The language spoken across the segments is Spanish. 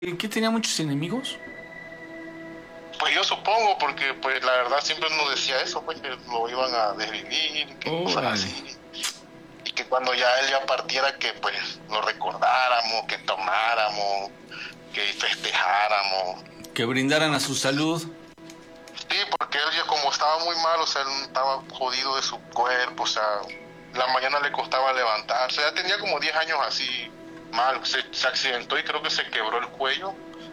¿Que tenía muchos enemigos? Pues yo supongo, porque pues la verdad siempre nos decía eso, pues que lo iban a desvivir, que cosas Órale. así. Y que cuando ya él ya partiera, que pues lo recordáramos, que tomáramos, que festejáramos. Que brindaran a su salud. Sí, porque él ya como estaba muy mal, o sea, él estaba jodido de su cuerpo, o sea, la mañana le costaba levantarse, ya tenía como 10 años así mal, se accidentó y creo que se quebró el cuello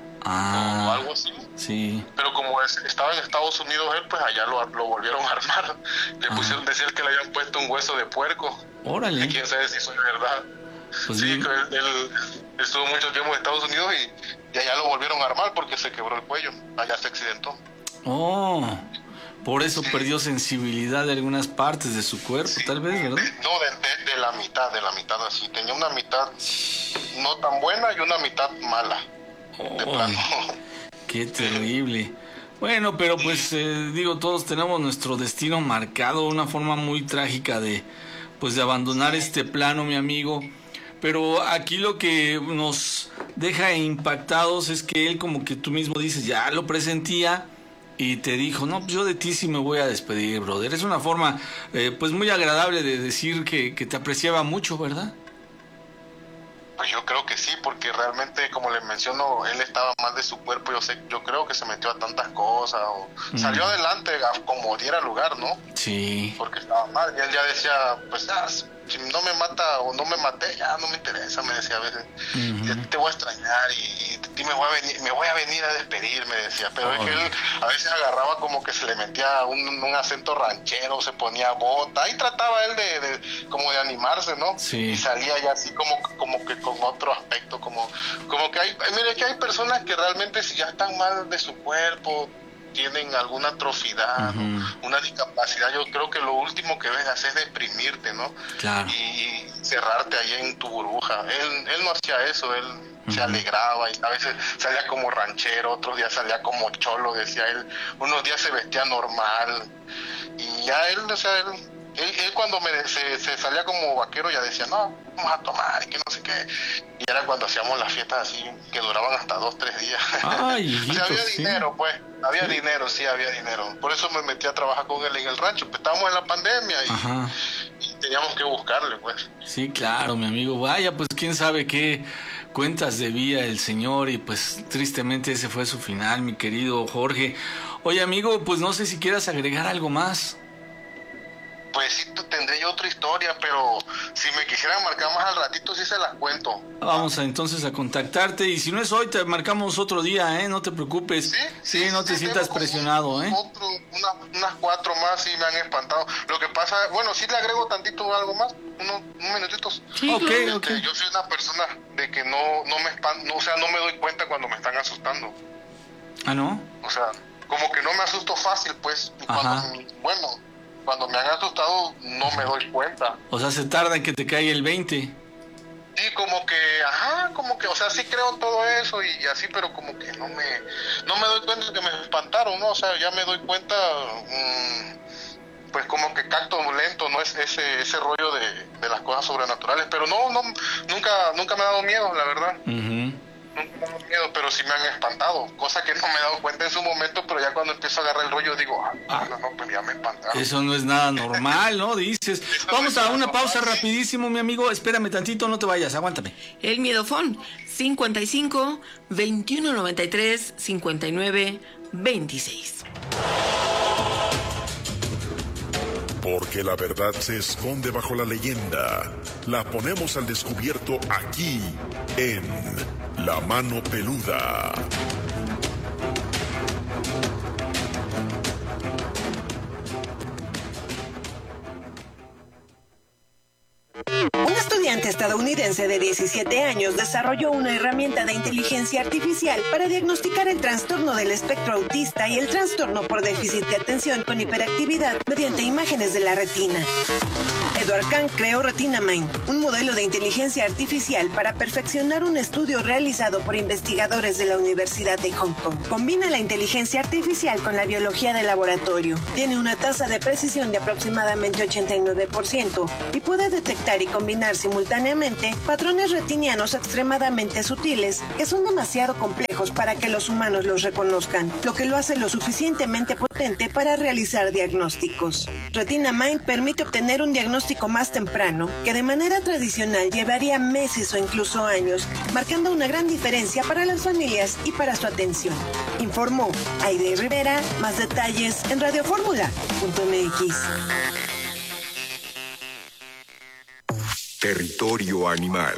o algo así. Sí. Pero como estaba en Estados Unidos él, pues allá lo volvieron a armar. Le pusieron, decir que le habían puesto un hueso de puerco. Órale. Que quién sabe si eso es verdad. Pues sí, que él estuvo mucho tiempo en Estados Unidos y allá lo volvieron a armar porque se quebró el cuello. Allá se accidentó. Oh, por eso perdió sensibilidad de algunas partes de su cuerpo, tal vez, ¿verdad? De la mitad así. Tenía una mitad no tan buena y una mitad mala. De plano. Qué terrible. Bueno, pero pues digo, todos tenemos nuestro destino marcado, una forma muy trágica de abandonar este plano, mi amigo. Pero aquí lo que nos deja impactados es que él, como que tú mismo dices, ya lo presentía y te dijo, no, pues yo de ti sí me voy a despedir, brother. Es una forma pues muy agradable de decir que te apreciaba mucho, ¿verdad? Pues yo creo que sí, porque realmente, como les menciono, él estaba mal de su cuerpo. Yo creo que se metió a tantas cosas, o salió adelante como diera lugar, ¿no? Sí. Porque estaba mal, y él ya decía, pues ya, si no me mata o no me maté, ya no me interesa, me decía a veces. Te voy a extrañar y me voy a venir a despedir, me decía. Pero es que él a veces agarraba como que se le metía un acento ranchero, se ponía bota, y trataba él como de animarse, ¿no? Sí. Y salía ya así como que con otro aspecto, como que mire que hay personas que realmente si ya están mal de su cuerpo, tienen alguna atrocidad, una discapacidad, yo creo que lo último que ves es deprimirte, ¿no? Claro. Y cerrarte ahí en tu burbuja. Él no hacía eso, él se alegraba y a veces salía como ranchero, otros días salía como cholo, decía él, unos días se vestía normal y ya él, o sea, él cuando se salía como vaquero ya decía, no, vamos a tomar y que no sé qué. Y era cuando hacíamos las fiestas así que duraban hasta 2-3 días. Ay, o sea, había sí. dinero, pues. Había dinero. Por eso me metí a trabajar con él en el rancho. Pues estábamos en la pandemia y teníamos que buscarle, pues. Sí, claro, mi amigo. Vaya, pues quién sabe qué cuentas debía el señor y pues tristemente ese fue su final, mi querido Jorge. Oye, amigo, pues no sé si quieras agregar algo más. Pues sí, tendré yo otra historia, pero si me quisieran marcar más al ratito, sí se las cuento. Vamos entonces a contactarte y si no es hoy, te marcamos otro día, no te preocupes. Sí, no te sientas presionado, unas 4 más sí me han espantado. Lo que pasa, bueno, sí le agrego tantito algo más, unos minutitos. Sí, okay. Yo soy una persona de que no me espanto, o sea, no me doy cuenta cuando me están asustando. ¿Ah, no? O sea, como que no me asusto fácil, pues. Y cuando me han asustado no me doy cuenta. O sea, se tarda en que te caiga el 20. Sí, como que, o sea, sí creo en todo eso y así, pero como que no me doy cuenta de que me espantaron, ¿no? O sea, ya me doy cuenta, pues como que capto lento, ¿no? Es ese rollo de las cosas sobrenaturales, pero nunca me ha dado miedo, la verdad. Nunca me ha dado miedo, pero sí me han espantado, cosa que no me he dado cuenta en su momento, pero ya cuando empiezo a agarrar el rollo digo, no, pues ya me espantaron. Eso no es nada normal, ¿no? Dices. Vamos a una pausa rapidísimo, mi amigo, espérame tantito, no te vayas, aguántame. El miedofón, 55 21 93 59 26. Porque la verdad se esconde bajo la leyenda. La ponemos al descubierto aquí, en La Mano Peluda. Un estudiante estadounidense de 17 años desarrolló una herramienta de inteligencia artificial para diagnosticar el trastorno del espectro autista y el trastorno por déficit de atención con hiperactividad mediante imágenes de la retina. Edward Kahn creó RetinaMind, un modelo de inteligencia artificial para perfeccionar un estudio realizado por investigadores de la Universidad de Hong Kong. Combina la inteligencia artificial con la biología de laboratorio. Tiene una tasa de precisión de aproximadamente 89% y puede detectar y combinar simultáneamente patrones retinianos extremadamente sutiles que son demasiado complejos para que los humanos los reconozcan, lo que lo hace lo suficientemente potente para realizar diagnósticos. RetinaMind permite obtener un diagnóstico más temprano que de manera tradicional llevaría meses o incluso años, marcando una gran diferencia para las familias y para su atención. Informó Aide Rivera. Más detalles en radioformula.mx. Territorio Animal.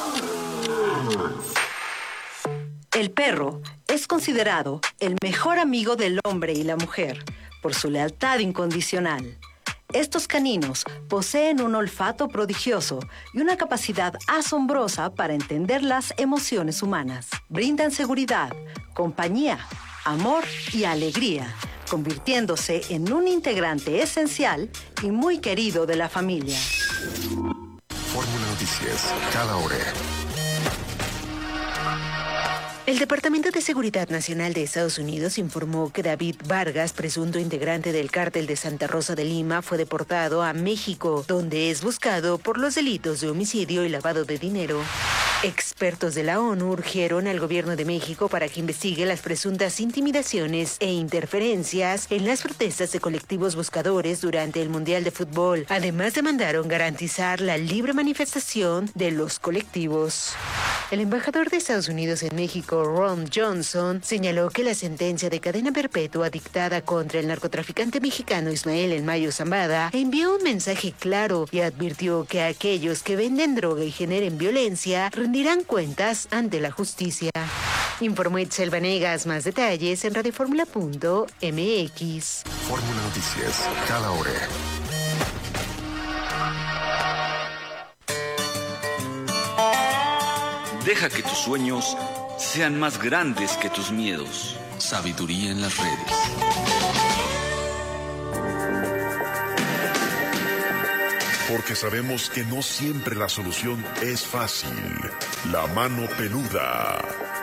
El perro es considerado el mejor amigo del hombre y la mujer por su lealtad incondicional. Estos caninos poseen un olfato prodigioso y una capacidad asombrosa para entender las emociones humanas. Brindan seguridad, compañía, amor y alegría, convirtiéndose en un integrante esencial y muy querido de la familia. Fórmula Noticias, cada hora. El Departamento de Seguridad Nacional de Estados Unidos informó que David Vargas, presunto integrante del cártel de Santa Rosa de Lima, fue deportado a México, donde es buscado por los delitos de homicidio y lavado de dinero. Expertos de la ONU urgieron al gobierno de México para que investigue las presuntas intimidaciones e interferencias en las protestas de colectivos buscadores durante el Mundial de Fútbol. Además, demandaron garantizar la libre manifestación de los colectivos. El embajador de Estados Unidos en México, Ron Johnson, señaló que la sentencia de cadena perpetua dictada contra el narcotraficante mexicano Ismael El Mayo Zambada envió un mensaje claro y advirtió que aquellos que venden droga y generen violencia rendirán cuentas ante la justicia. Informó Itzel Vanegas. Más detalles en radioformula.mx. Fórmula Noticias, cada hora. Deja que tus sueños sean más grandes que tus miedos. Sabiduría en las redes. Porque sabemos que no siempre la solución es fácil. La mano peluda.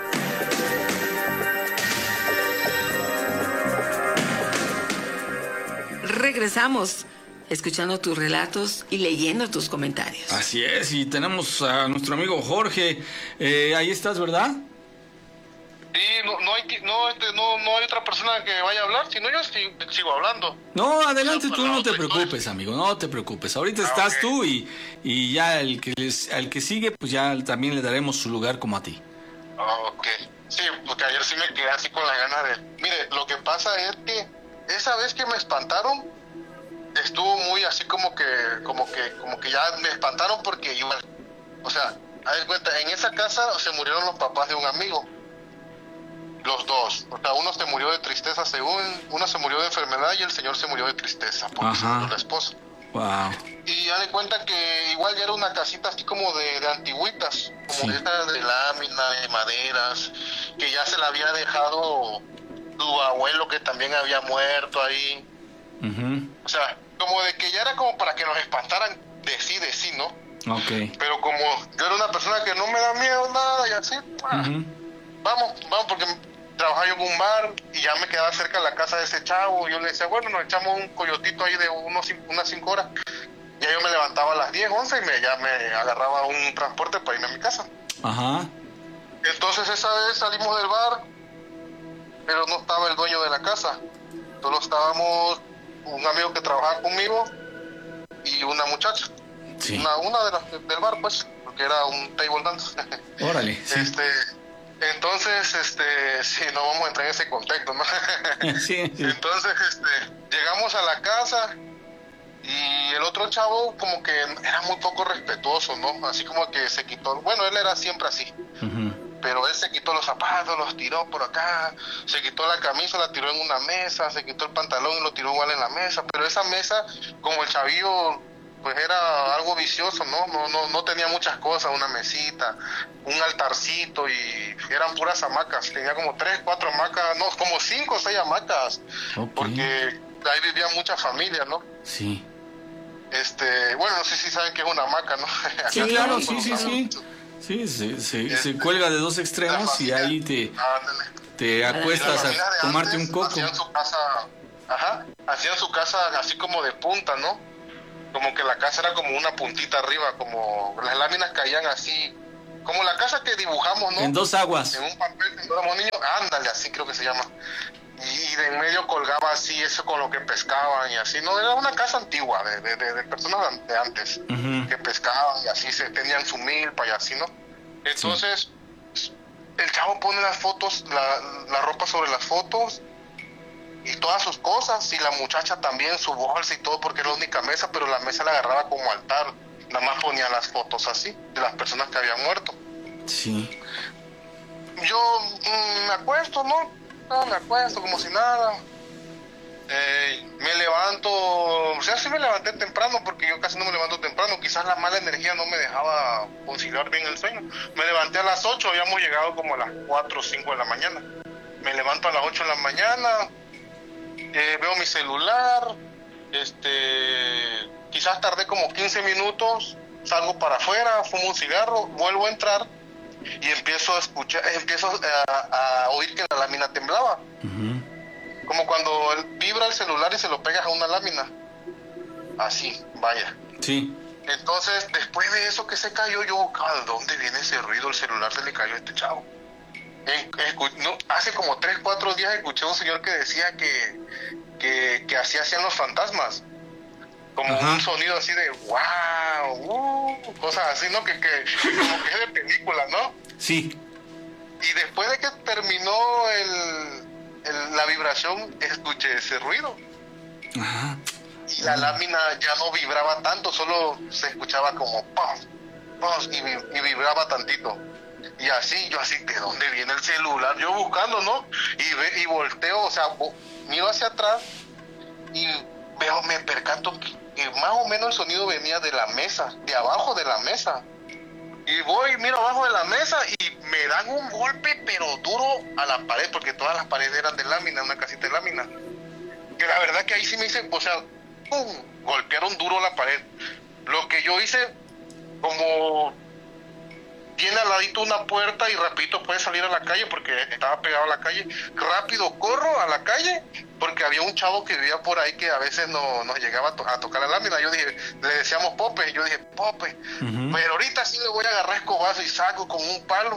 Regresamos escuchando tus relatos y leyendo tus comentarios. Así es, y tenemos a nuestro amigo Jorge. Ahí estás, ¿verdad? Sí, no hay otra persona que vaya a hablar, si no yo sigo hablando. No, adelante, tú no te preocupes, amigo, no te preocupes. Ahorita estás tú y ya al que sigue, pues ya también le daremos su lugar como a ti. Ok, sí, porque ayer sí me quedé así con las ganas de... Mire, lo que pasa es que esa vez que me espantaron, estuvo muy así como que ya me espantaron porque iba... O sea, haz de cuenta, en esa casa se murieron los papás de un amigo. Los dos, o sea, uno se murió de tristeza uno se murió de enfermedad y el señor se murió de tristeza porque se murió la esposa. Wow. Y ya de cuenta que igual ya era una casita así como de antigüitas, como de estas de lámina, de maderas, que ya se la había dejado tu abuelo que también había muerto ahí. O sea, como de que ya era como para que nos espantaran de sí, ¿no? Okay. Pero como yo era una persona que no me da miedo nada y así, vamos, porque trabajaba yo en un bar y ya me quedaba cerca de la casa de ese chavo. Yo le decía, bueno, nos echamos un coyotito ahí de unas 5 horas. Ya yo me levantaba a las 10, 11 y ya me agarraba un transporte para irme a mi casa. Ajá. Entonces esa vez salimos del bar, pero no estaba el dueño de la casa. Solo estábamos un amigo que trabajaba conmigo y una muchacha. Sí. Una de las del bar, pues, porque era un table dance. Órale. Sí. Entonces, sí, no vamos a entrar en ese contexto, ¿no? Sí. Entonces, llegamos a la casa y el otro chavo como que era muy poco respetuoso, ¿no? Así como que se quitó, bueno, él era siempre así, pero él se quitó los zapatos, los tiró por acá, se quitó la camisa, la tiró en una mesa, se quitó el pantalón y lo tiró igual en la mesa, pero esa mesa, como el chavillo pues era algo vicioso, no tenía muchas cosas, una mesita, un altarcito y eran puras hamacas, tenía como 3, 4 hamacas, no, como 5 o 6 hamacas, porque ahí vivían muchas familias, ¿no? Sí. Bueno, no sé si saben que es una hamaca, ¿no? Sí, Acá claro, estamos sí. Sí, se cuelga de dos extremos y ahí te acuestas a tomarte un coco. Hacían su casa así como de punta, ¿no? Como que la casa era como una puntita arriba, como las láminas caían así, como la casa que dibujamos, ¿no? En dos aguas. En un papel, cuando éramos niños, ándale, así creo que se llama. Y de en medio colgaba así eso con lo que pescaban y así, ¿no? Era una casa antigua de personas de antes, que pescaban y así se tenían su milpa y así, ¿no? Entonces, el chavo pone las fotos, la ropa sobre las fotos y todas sus cosas, y la muchacha también, su bolsa y todo, porque era la única mesa, pero la mesa la agarraba como altar, nada más ponía las fotos así, de las personas que habían muerto. Sí. Yo me acuesto, ¿no? Me acuesto como si nada. Me levanto, o sea, sí me levanté temprano, porque yo casi no me levanto temprano, quizás la mala energía no me dejaba conciliar bien el sueño. Me levanté a las 8, habíamos llegado como a las 4 o 5 de la mañana. Me levanto a las 8 de la mañana, veo mi celular, quizás tardé como 15 minutos, salgo para afuera, fumo un cigarro, vuelvo a entrar y empiezo a oír que la lámina temblaba. Como cuando vibra el celular y se lo pegas a una lámina. Así, vaya. Sí. Entonces, después de eso que se cayó, yo buscaba de dónde viene ese ruido, el celular se le cayó a este chavo. Hace como 3, 4 días escuché a un señor que decía que así hacían los fantasmas. Como un sonido así de wow, cosas así, ¿no? Que como que es de película, ¿no? Sí. Y después de que terminó la vibración, escuché ese ruido. Ajá. Y la lámina ya no vibraba tanto, solo se escuchaba como ¡pum! ¡pum! Y vibraba tantito. Y así, yo así, ¿de dónde viene el celular? Yo buscando, ¿no? Y volteo, o sea, miro hacia atrás y me percato que más o menos el sonido venía de la mesa, de abajo de la mesa. Y miro abajo de la mesa y me dan un golpe, pero duro a la pared, porque todas las paredes eran de lámina, una casita de lámina. Que la verdad que ahí sí me hice, o sea, ¡pum! Golpearon duro la pared. Lo que yo hice, como tiene al ladito una puerta y rapidito puede salir a la calle porque estaba pegado a la calle, rápido corro a la calle porque había un chavo que vivía por ahí que a veces nos llegaba a tocar la lámina. Yo dije, le decíamos Pope, yo dije Pope, pero ahorita sí le voy a agarrar escobazo y saco con un palo.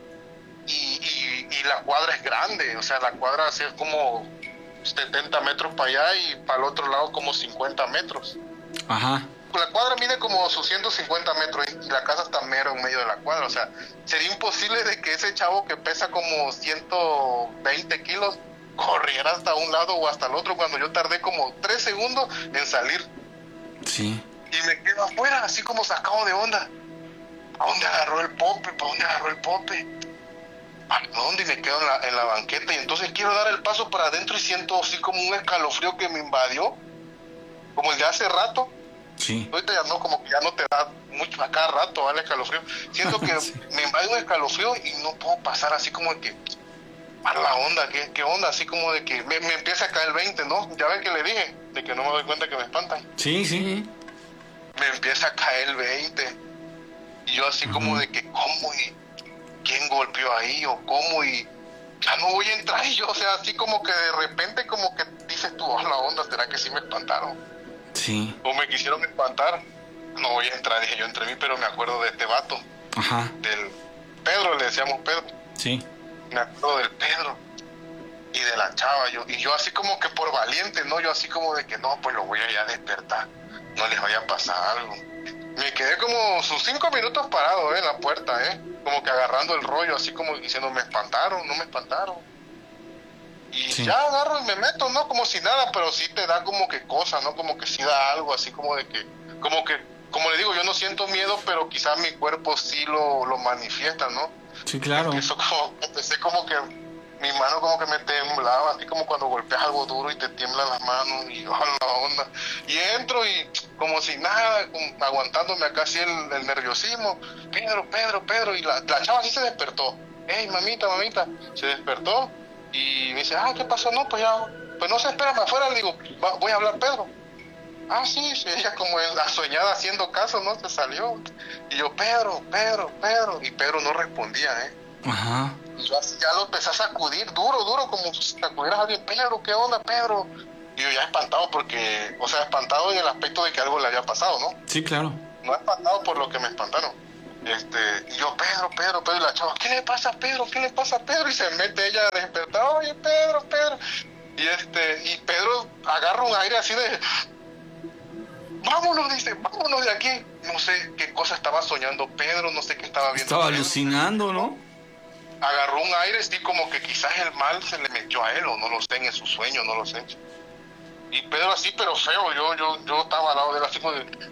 Y la cuadra es grande, o sea, la cuadra es como 70 metros para allá y para el otro lado como 50 metros. Ajá. La cuadra mide como sus 150 metros y la casa está mero en medio de la cuadra, o sea, sería imposible de que ese chavo que pesa como 120 kilos corriera hasta un lado o hasta el otro cuando yo tardé como 3 segundos en salir. Sí. Y me quedo afuera, así como sacado de onda. ¿A dónde agarró el Pope? ¿Para dónde agarró el Pope? ¿A dónde? Y me quedo en la banqueta y entonces quiero dar el paso para adentro y siento así como un escalofrío que me invadió, como el de hace rato. Sí. Ahorita ya no, como que ya no te da mucho a cada rato, ¿vale? Escalofrío. Siento que Sí. me invade un escalofrío y no puedo pasar, así como de que a la onda, ¿qué onda? Así como de que me empieza a caer el 20, ¿no? Ya ven que le dije, de que no me doy cuenta que me espantan. Sí, sí. Me empieza a caer el 20. Y yo así como de que, ¿cómo? ¿Y quién golpeó ahí? ¿O cómo? Y ya no voy a entrar. Y yo, o sea, así como que de repente como que dices tú, la onda, ¿será que sí me espantaron? Sí. O me quisieron espantar. No voy a entrar, dije yo entre mí, pero me acuerdo de este vato. Ajá. Del Pedro, le decíamos Pedro. Sí. Me acuerdo del Pedro y de la chava. Y yo así como que por valiente, ¿no? Yo así como de que no, pues lo voy a ya despertar. No les vaya a pasar algo. Me quedé como sus 5 minutos parado, en la puerta, como que agarrando el rollo, así como diciendo, me espantaron, no me espantaron. Y Sí. ya agarro y me meto, ¿no? Como si nada, pero sí te da como que cosa, ¿no? Como que sí da algo, así como de que, como le digo, yo no siento miedo, pero quizás mi cuerpo sí lo manifiesta, ¿no? Sí, claro. Eso como, empecé como que mi mano como que me temblaba, así como cuando golpeas algo duro y te tiemblan las manos y yo la onda. Y entro y como si nada, como aguantándome acá así el nerviosismo. Pedro, y la chava sí se despertó. Hey, mamita, se despertó y me dice, ¿qué pasó? No, pues ya, pues no se espérame afuera, le digo, voy a hablar Pedro. Ah, sí, ella como la soñada haciendo caso, ¿no? Se salió. Y yo, Pedro. Y Pedro no respondía, Ajá. Y yo así ya lo empecé a sacudir duro, como si sacudieras a alguien. Pedro, ¿qué onda, Pedro? Y yo ya espantado porque, o sea, espantado en el aspecto de que algo le había pasado, ¿no? Sí, claro. No espantado por lo que me espantaron. Y yo, Pedro, y la chava, ¿qué le pasa a Pedro? Y se mete ella a despertar, oye, Pedro. Y Pedro agarra un aire así de... Vámonos, dice, vámonos de aquí. No sé qué cosa estaba soñando Pedro, no sé qué estaba viendo. Estaba Pedro. Alucinando, ¿no? Agarró un aire, sí, como que quizás el mal se le metió a él, o no lo sé, en su sueño, no lo sé. Y Pedro así, pero feo, yo estaba al lado de él así como de...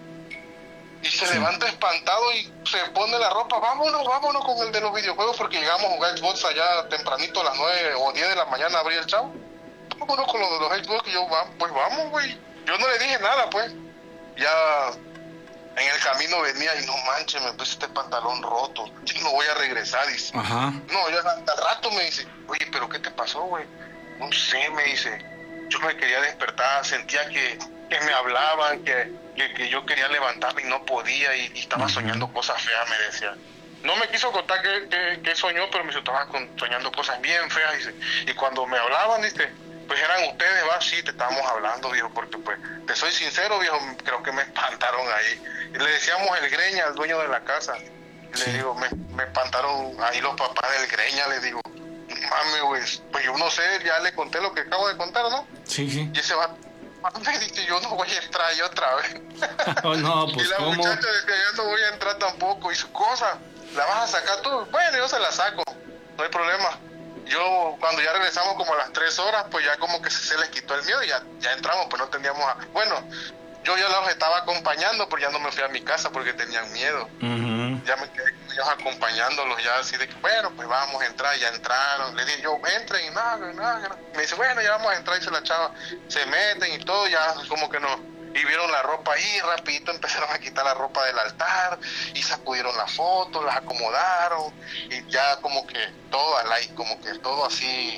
Y se levanta espantado y se pone la ropa, vámonos con el de los videojuegos, porque llegamos a jugar Xbox allá tempranito a las 9 o 10 de la mañana, abrí el chavo. Vámonos con los de los Xbox, y yo, pues vamos, güey. Yo no le dije nada, pues. Ya en el camino venía y no manches, me puse este pantalón roto, yo no voy a regresar, dice. Ajá. No, ya al rato me dice, oye, pero ¿qué te pasó, güey? No sé, me dice, yo me quería despertar, sentía que me hablaban, que yo quería levantarme y no podía, y estaba soñando cosas feas, me decía. No me quiso contar que soñó, pero me dice, estaba soñando cosas bien feas, dice. Y cuando me hablaban, dice, pues eran ustedes, va, sí, te estábamos hablando, viejo, porque pues, te soy sincero, viejo, creo que me espantaron ahí. Y le decíamos el Greña, al dueño de la casa. Y le digo, me espantaron ahí los papás del Greña, le digo, mami, güey, pues yo no sé, ya le conté lo que acabo de contar, ¿no? Sí. Y ese va me dice, yo no voy a entrar ahí otra vez. Oh, no, pues, y la ¿cómo? muchacha decía, yo no voy a entrar tampoco. Y su cosa, ¿la vas a sacar tú? Bueno, yo se la saco, no hay problema. Yo, cuando ya regresamos como a las 3 horas, pues ya como que se les quitó el miedo y ya entramos, pues no teníamos... Bueno, yo ya los estaba acompañando, pero ya no me fui a mi casa porque tenían miedo. Ya me quedé con ellos acompañándolos, ya así de que, bueno, pues vamos a entrar, ya entraron. Le dije yo, entren y nada. Me dice, bueno, ya vamos a entrar, dice la chava. Se meten y todo, ya como que no. Y vieron la ropa ahí, rapidito empezaron a quitar la ropa del altar y sacudieron las fotos, las acomodaron y ya como que todo como que todo así,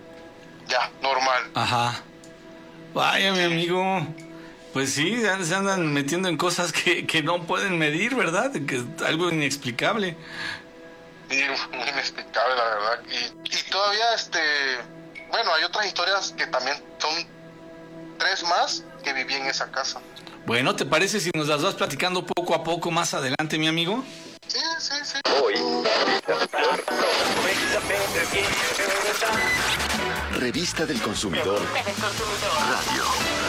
ya, normal. Ajá. Vaya, mi amigo. Pues sí, se andan metiendo en cosas que no pueden medir, ¿verdad? Que es algo inexplicable. Sí, muy inexplicable, la verdad. Y todavía, bueno, hay otras historias que también son 3 más que viví en esa casa. Bueno, ¿te parece si nos las vas platicando poco a poco más adelante, mi amigo? Sí. Hoy, Revista del Consumidor Radio.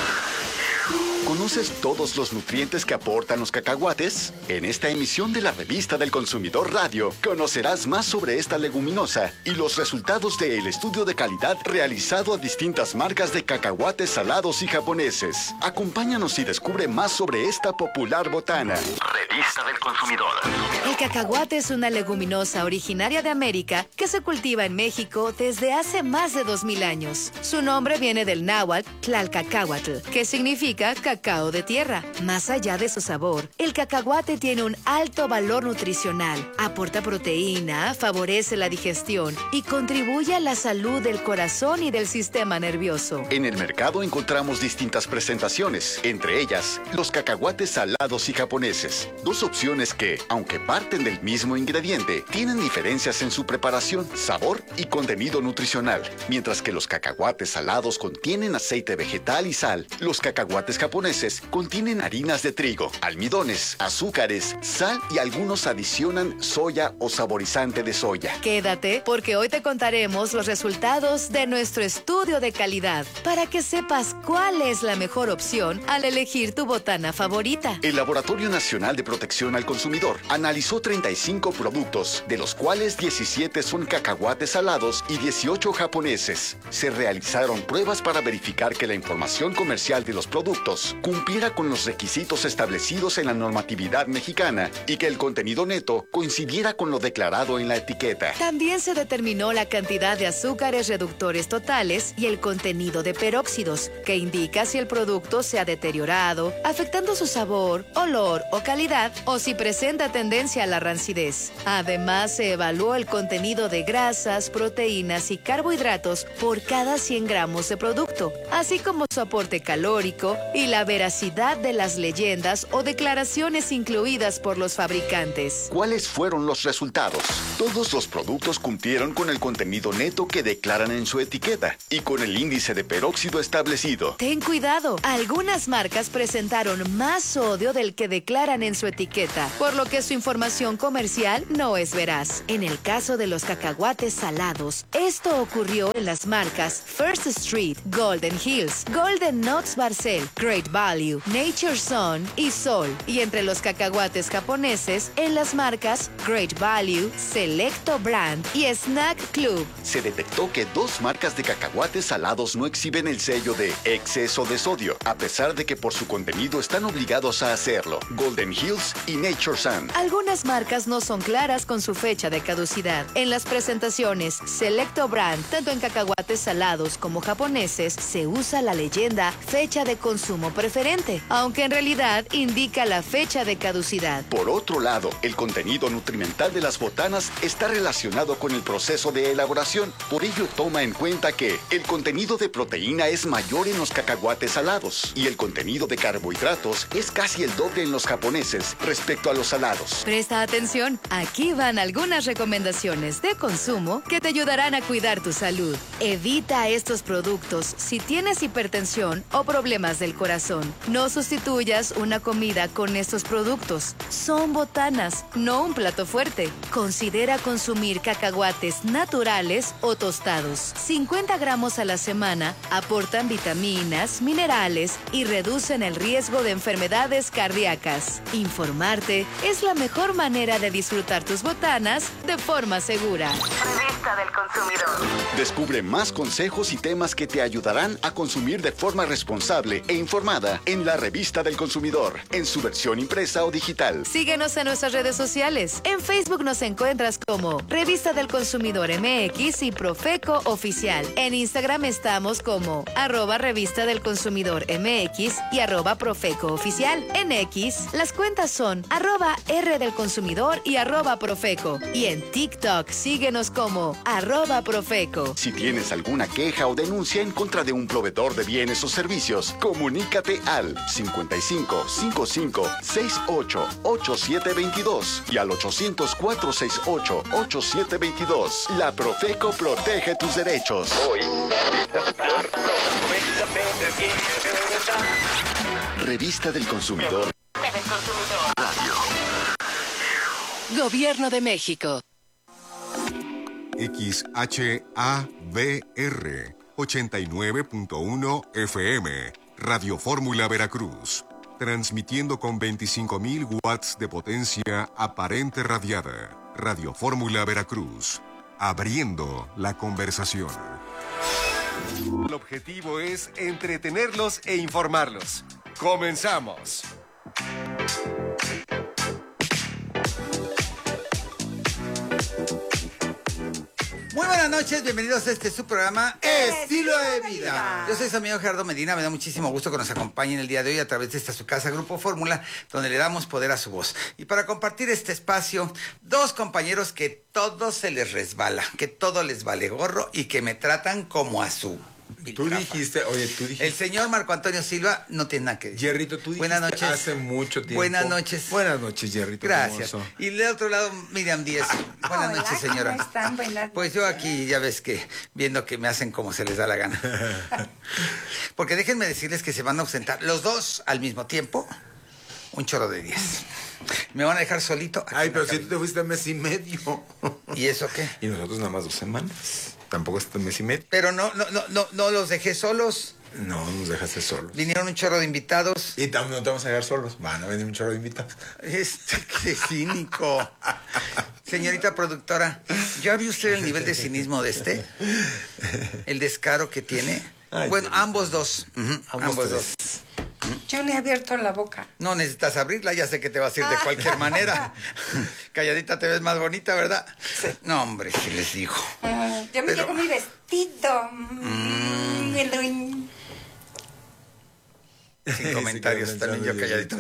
¿Conoces todos los nutrientes que aportan los cacahuates? En esta emisión de la Revista del Consumidor Radio, conocerás más sobre esta leguminosa y los resultados del estudio de calidad realizado a distintas marcas de cacahuates salados y japoneses. Acompáñanos y descubre más sobre esta popular botana. Revista del Consumidor. El cacahuate es una leguminosa originaria de América que se cultiva en México desde hace más de 2000 años. Su nombre viene del náhuatl Tlalcacahuatl, que significa cacao de tierra. Más allá de su sabor, el cacahuate tiene un alto valor nutricional, aporta proteína, favorece la digestión y contribuye a la salud del corazón y del sistema nervioso. En el mercado encontramos distintas presentaciones, entre ellas los cacahuates salados y japoneses. 2 opciones que, aunque parten del mismo ingrediente, tienen diferencias en su preparación, sabor y contenido nutricional. Mientras que los cacahuates salados contienen aceite vegetal y sal, los cacahuates japoneses contienen harinas de trigo, almidones, azúcares, sal y algunos adicionan soya o saborizante de soya. Quédate porque hoy te contaremos los resultados de nuestro estudio de calidad para que sepas cuál es la mejor opción al elegir tu botana favorita. El Laboratorio Nacional de Protección al Consumidor analizó 35 productos, de los cuales 17 son cacahuates salados y 18 japoneses. Se realizaron pruebas para verificar que la información comercial de los productos cumpliera con los requisitos establecidos en la normatividad mexicana y que el contenido neto coincidiera con lo declarado en la etiqueta. También se determinó la cantidad de azúcares reductores totales y el contenido de peróxidos, que indica si el producto se ha deteriorado, afectando su sabor, olor o calidad, o si presenta tendencia a la rancidez. Además, se evaluó el contenido de grasas, proteínas y carbohidratos por cada 100 gramos de producto, así como su aporte calórico y la la veracidad de las leyendas o declaraciones incluidas por los fabricantes. ¿Cuáles fueron los resultados? Todos los productos cumplieron con el contenido neto que declaran en su etiqueta y con el índice de peróxido establecido. Ten cuidado, algunas marcas presentaron más sodio del que declaran en su etiqueta, por lo que su información comercial no es veraz. En el caso de los cacahuates salados, esto ocurrió en las marcas First Street, Golden Hills, Golden Nuts Barcel, Great Value, Nature Sun y Sol. Y entre los cacahuates japoneses, en las marcas Great Value, Selecto Brand y Snack Club. Se detectó que 2 marcas de cacahuates salados no exhiben el sello de exceso de sodio, a pesar de que por su contenido están obligados a hacerlo. Golden Hills y Nature Sun. Algunas marcas no son claras con su fecha de caducidad. En las presentaciones Selecto Brand, tanto en cacahuates salados como japoneses, se usa la leyenda fecha de consumo preferente, aunque en realidad indica la fecha de caducidad. Por otro lado, el contenido nutrimental de las botanas está relacionado con el proceso de elaboración. Por ello, toma en cuenta que el contenido de proteína es mayor en los cacahuates salados y el contenido de carbohidratos es casi el doble en los japoneses respecto a los salados. Presta atención, aquí van algunas recomendaciones de consumo que te ayudarán a cuidar tu salud. Evita estos productos si tienes hipertensión o problemas del corazón. No sustituyas una comida con estos productos. Son botanas, no un plato fuerte. Considera consumir cacahuates naturales o tostados. 50 gramos a la semana aportan vitaminas, minerales y reducen el riesgo de enfermedades cardíacas. Informarte es la mejor manera de disfrutar tus botanas de forma segura. Revista del Consumidor. Descubre más consejos y temas que te ayudarán a consumir de forma responsable e informada en la Revista del Consumidor, en su versión impresa o digital. Síguenos en nuestras redes sociales. En Facebook nos encuentras como Revista del Consumidor MX y Profeco Oficial. En Instagram estamos como @Revista del Consumidor MX y @Profeco Oficial. En X, las cuentas son @R del Consumidor y @Profeco. Y en TikTok, síguenos como @Profeco. Si tienes alguna queja o denuncia en contra de un proveedor de bienes o servicios, comunícate al 55 55 68 8722 y al 800 468 8722. La Profeco protege tus derechos. Revista del Consumidor. Radio. Gobierno de México. XHABR 89.1 FM, Radio Fórmula Veracruz, transmitiendo con 25.000 watts de potencia aparente radiada. Radio Fórmula Veracruz, abriendo la conversación. El objetivo es entretenerlos e informarlos. ¡Comenzamos! Muy buenas noches, bienvenidos a su programa Estilo de Vida. Yo soy su amigo Gerardo Medina, me da muchísimo gusto que nos acompañen el día de hoy a través de esta su casa, Grupo Fórmula, donde le damos poder a su voz. Y para compartir este espacio, 2 compañeros que todo se les resbala, que todo les vale gorro y que me tratan como a su... Tú dijiste. El señor Marco Antonio Silva no tiene nada que decir. Jerrito, tú dijiste buenas noches. Hace mucho tiempo. Buenas noches. Buenas noches, Jerrito. Gracias. Hermoso. Y del otro lado, Miriam Díaz. Buenas noches, señora. ¿Cómo están? Buenas pues yo aquí, ya ves que, viendo que me hacen como se les da la gana. Porque déjenme decirles que se van a ausentar los 2 al mismo tiempo, un chorro de días. Me van a dejar solito. Ay, pero si tú te fuiste mes y medio. ¿Y eso qué? Y nosotros nada más 2 semanas. Tampoco es mes y medio. Pero no los dejé solos. No, nos dejaste solos. Vinieron un chorro de invitados. Y no te vamos a dejar solos. Van a venir un chorro de invitados. Qué cínico. Señorita productora, ¿ya vio usted el nivel de cinismo de este? El descaro que tiene. Ay, bueno, ambos dos. Ambos dos. Yo le he abierto la boca. No necesitas abrirla, ya sé que te vas a ir de cualquier manera. Calladita te ves más bonita, ¿verdad? Sí. No, hombre, sí les digo. Yo me llevo mi vestido. Sin comentarios, también yo calladito.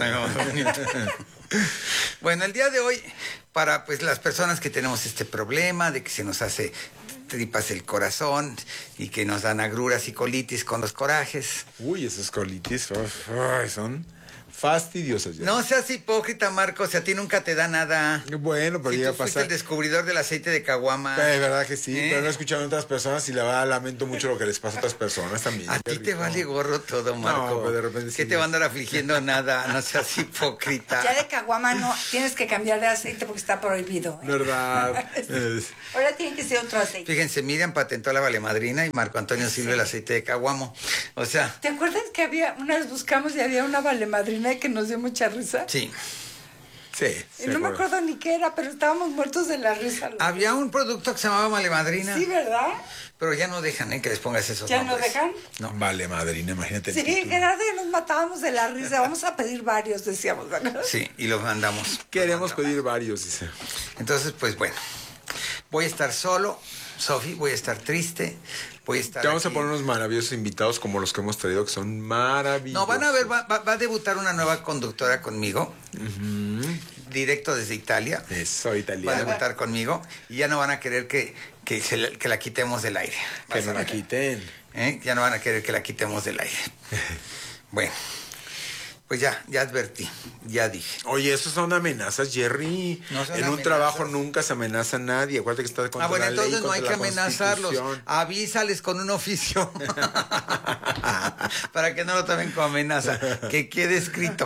Bueno, el día de hoy, para pues las personas que tenemos este problema de que se nos hace tripas el corazón y que nos dan agruras y colitis con los corajes. Uy, esos colitis son fastidiosas ya. No seas hipócrita, Marcos, si a ti nunca te da nada. Bueno, pero si llega a tú fuiste pasar. el descubridor del aceite de caguama. Es verdad que sí, pero no he escuchado a otras personas y la verdad lamento mucho lo que les pasa a otras personas también. A ti te vale gorro todo, Marco. No, pero de repente ¿Qué sí. te va a andar afligiendo? Nada, no seas hipócrita. Ya de caguama no, tienes que cambiar de aceite porque está prohibido. ¿Verdad? Ahora tiene que ser otro aceite. Fíjense, Miriam patentó la valemadrina y Marco Antonio Silva el aceite de caguamo. O sea, ¿Te acuerdas que una vez buscamos y había una valemadrina que nos dio mucha risa? sí. Sí. Y no me acuerdo ni qué era, pero estábamos muertos de la risa. Había un producto que se llamaba valemadrina. Sí, ¿verdad? Pero ya no dejan, que les pongas esos ¿Ya nombres. no dejan? No. Vale, madrina, imagínate. el Sí, título. Gerardo y nos matábamos de la risa. Vamos a pedir varios, decíamos, ¿verdad? Sí, y los mandamos. Queremos pedir varios, dice. Entonces, pues bueno, voy a estar solo, Sofi, voy a estar triste, voy a estar Te vamos a aquí. poner unos maravillosos invitados como los que hemos traído, que son maravillosos. No, van a ver, va a debutar una nueva conductora conmigo, directo desde Italia. Eso, Va a italiano. debutar conmigo y ya no van a querer que la quitemos del aire. Que no la quiten. Ya no van a querer que la quitemos del aire. Bueno, pues ya advertí, ya dije. Oye, eso son amenazas, Jerry. No son en un amenazas. trabajo nunca se amenaza a nadie. Acuérdate que está contra Bueno, la ley, entonces no hay que contra la amenazarlos. Constitución. Avísales con un oficio. Para que no lo tomen como amenaza. Que quede escrito.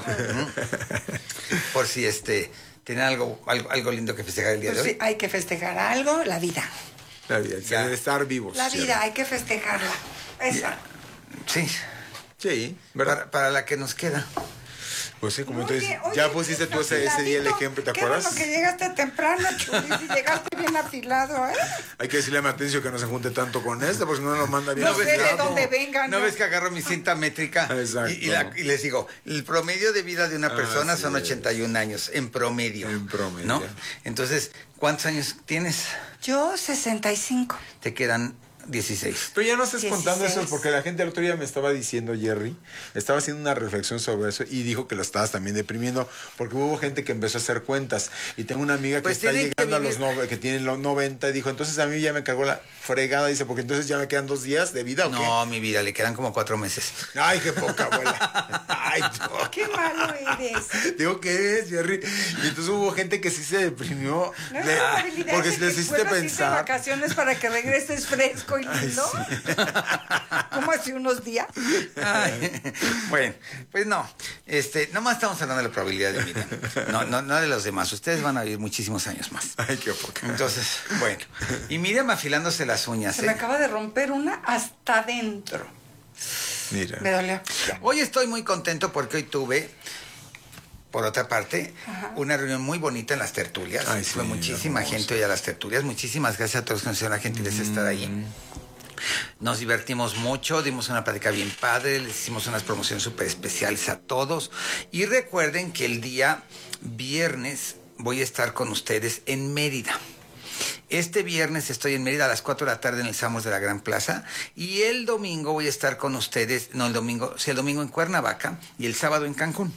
Por si tienen algo lindo que festejar el día de Pues hoy. sí, hay que festejar algo, la vida. La vida, Ya. de estar vivos. La Jerry. vida, hay que festejarla. Esa. Sí, Sí, ¿verdad? para la que nos queda. Pues sí, como Oye, entonces, oye, ya pusiste tú ese día el afiladito. ejemplo, ¿te Qué acuerdas? bueno que llegaste temprano, Chulis, y llegaste bien afilado, ¿eh? Hay que decirle a Matencio que no se junte tanto con este, porque si no nos manda bien No sé de afilado. dónde vengan. ¿No ves que agarro mi cinta métrica? Exacto. Y les digo, el promedio de vida de una persona Así son es. 81 años, en promedio. En promedio. ¿No? Entonces, ¿cuántos años tienes? Yo, 65. Te quedan 16. Pero ya no estés contando 16. eso, porque la gente el otro día me estaba diciendo, Jerry, estaba haciendo una reflexión sobre eso y dijo que lo estabas también deprimiendo, porque hubo gente que empezó a hacer cuentas. Y tengo una amiga que Pues está tienen que llegando a los vivir- que tiene los 90 y dijo, entonces a mí ya me cargó la fregada, dice, porque entonces ya me quedan 2 días de vida, ¿o No, mi vida, le quedan como 4 meses. qué? Ay, qué poca, abuela. Ay, no. Qué malo eres. Digo, ¿qué es, Jerry? Y entonces hubo gente que sí se deprimió. No hay de- probabilidad porque de si que les hiciste puedas irte de pensar. vacaciones para que regreses fresco y Ay, lindo. sí. ¿Cómo hace unos días? Ay, bueno, pues no. Nomás estamos hablando de la probabilidad de Miriam. No de los demás. Ustedes van a vivir muchísimos años más. Ay, qué poca. Entonces, bueno. Y Miriam afilándose las uñas, Se me acaba de romper una hasta adentro. Mira. Me dolió. Hoy estoy muy contento porque hoy tuve, por otra parte, una reunión muy bonita en las tertulias. Ay, sí, Fue muchísima hermoso. gente hoy a las tertulias. Muchísimas gracias a todos que nos hicieron la gentileza de estar ahí. Nos divertimos mucho, dimos una plática bien padre, les hicimos unas promociones súper especiales a todos. Y recuerden que el día viernes voy a estar con ustedes en Mérida. Este viernes estoy en Mérida a las 4 de la tarde en el Samos de la Gran Plaza. Y el domingo voy a estar con ustedes, el domingo en Cuernavaca y el sábado en Cancún.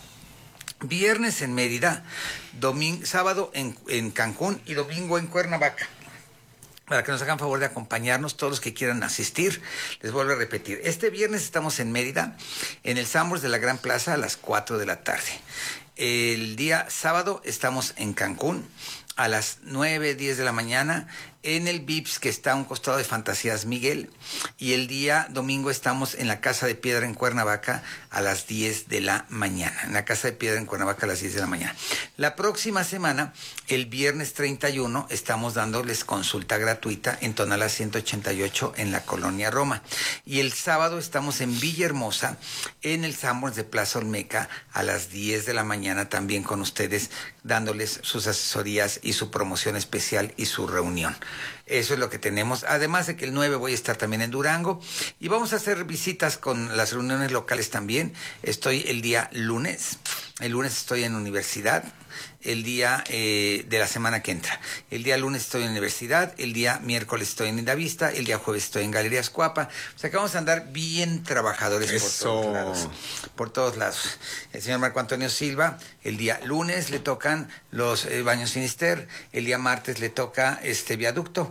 Viernes en Mérida, sábado en Cancún y domingo en Cuernavaca. Para que nos hagan favor de acompañarnos, todos los que quieran asistir. Les vuelvo a repetir, este viernes estamos en Mérida, en el Sambors de la Gran Plaza a las 4 de la tarde. El día sábado estamos en Cancún a las 9, 10 de la mañana en el Vips que está a un costado de Fantasías Miguel. Y el día domingo estamos en la Casa de Piedra en Cuernavaca a las 10 de la mañana. En la Casa de Piedra en Cuernavaca a las 10 de la mañana. La próxima semana, el viernes 31, estamos dándoles consulta gratuita en Tonalá 188 en la Colonia Roma. Y el sábado estamos en Villahermosa, en el Sambors de Plaza Olmeca a las 10 de la mañana también con ustedes, dándoles sus asesorías y su promoción especial y su reunión. Eso es lo que tenemos. Además de que el 9 voy a estar también en Durango y vamos a hacer visitas con las reuniones locales también. Estoy el día lunes. El lunes estoy en universidad. El día de la semana que entra. El día lunes estoy en universidad, el día miércoles estoy en Lindavista, el día jueves estoy en Galerías Cuapa. O sea que vamos a andar bien trabajadores por todos lados. Por todos lados. El señor Marco Antonio Silva, el día lunes le tocan los baños Finister, el día martes le toca Viaducto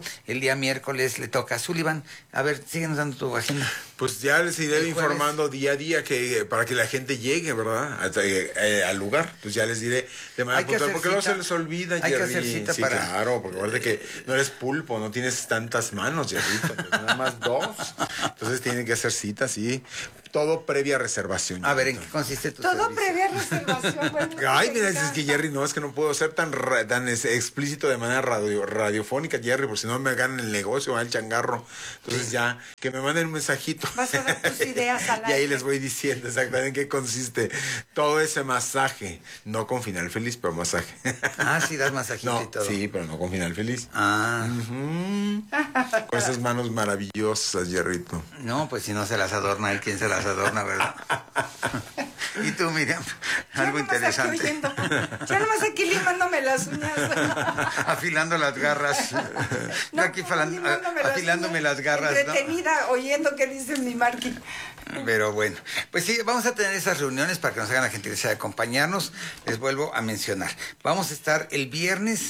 el día miércoles le toca a Sullivan. A ver, síguenos dando tu agenda. Pues ya les iré informando día a día para que la gente llegue, ¿verdad? Al lugar. Pues ya les diré de manera puntual, porque luego se les olvida, Hay Jerry. que hacer cita sí, para... claro, porque acuérdate que no eres pulpo, no tienes tantas manos, Jerrito, pues nada más 2. Entonces tienen que hacer citas, sí. Todo previa reservación. A ver, ¿en qué consiste tu Todo servicio? previa reservación. Bueno, Ay, mira, es que Jerry, no, es que no puedo ser tan explícito de manera radiofónica, Jerry, porque si no me ganan el negocio, va el changarro. Entonces ya, que me manden un mensajito. Vas a dar tus ideas al Y ahí aire. les voy diciendo exactamente en qué consiste todo ese masaje. No con final feliz, pero masaje. Ah, sí, das masajito No, y todo. sí, pero no con final feliz. Ah. Con esas manos maravillosas, Jerrito. No, pues si no se las adorna él, ¿quién se las adorna, verdad? Y tú, Miriam, algo interesante. Ya nomás aquí limándome las uñas. Afilando las garras. Yo aquí afilándome las garras, ¿no? Entretenida, oyendo qué dice mi Marqui. Pero bueno, pues sí, vamos a tener esas reuniones para que nos hagan la gentileza de acompañarnos. Les vuelvo a mencionar. Vamos a estar el viernes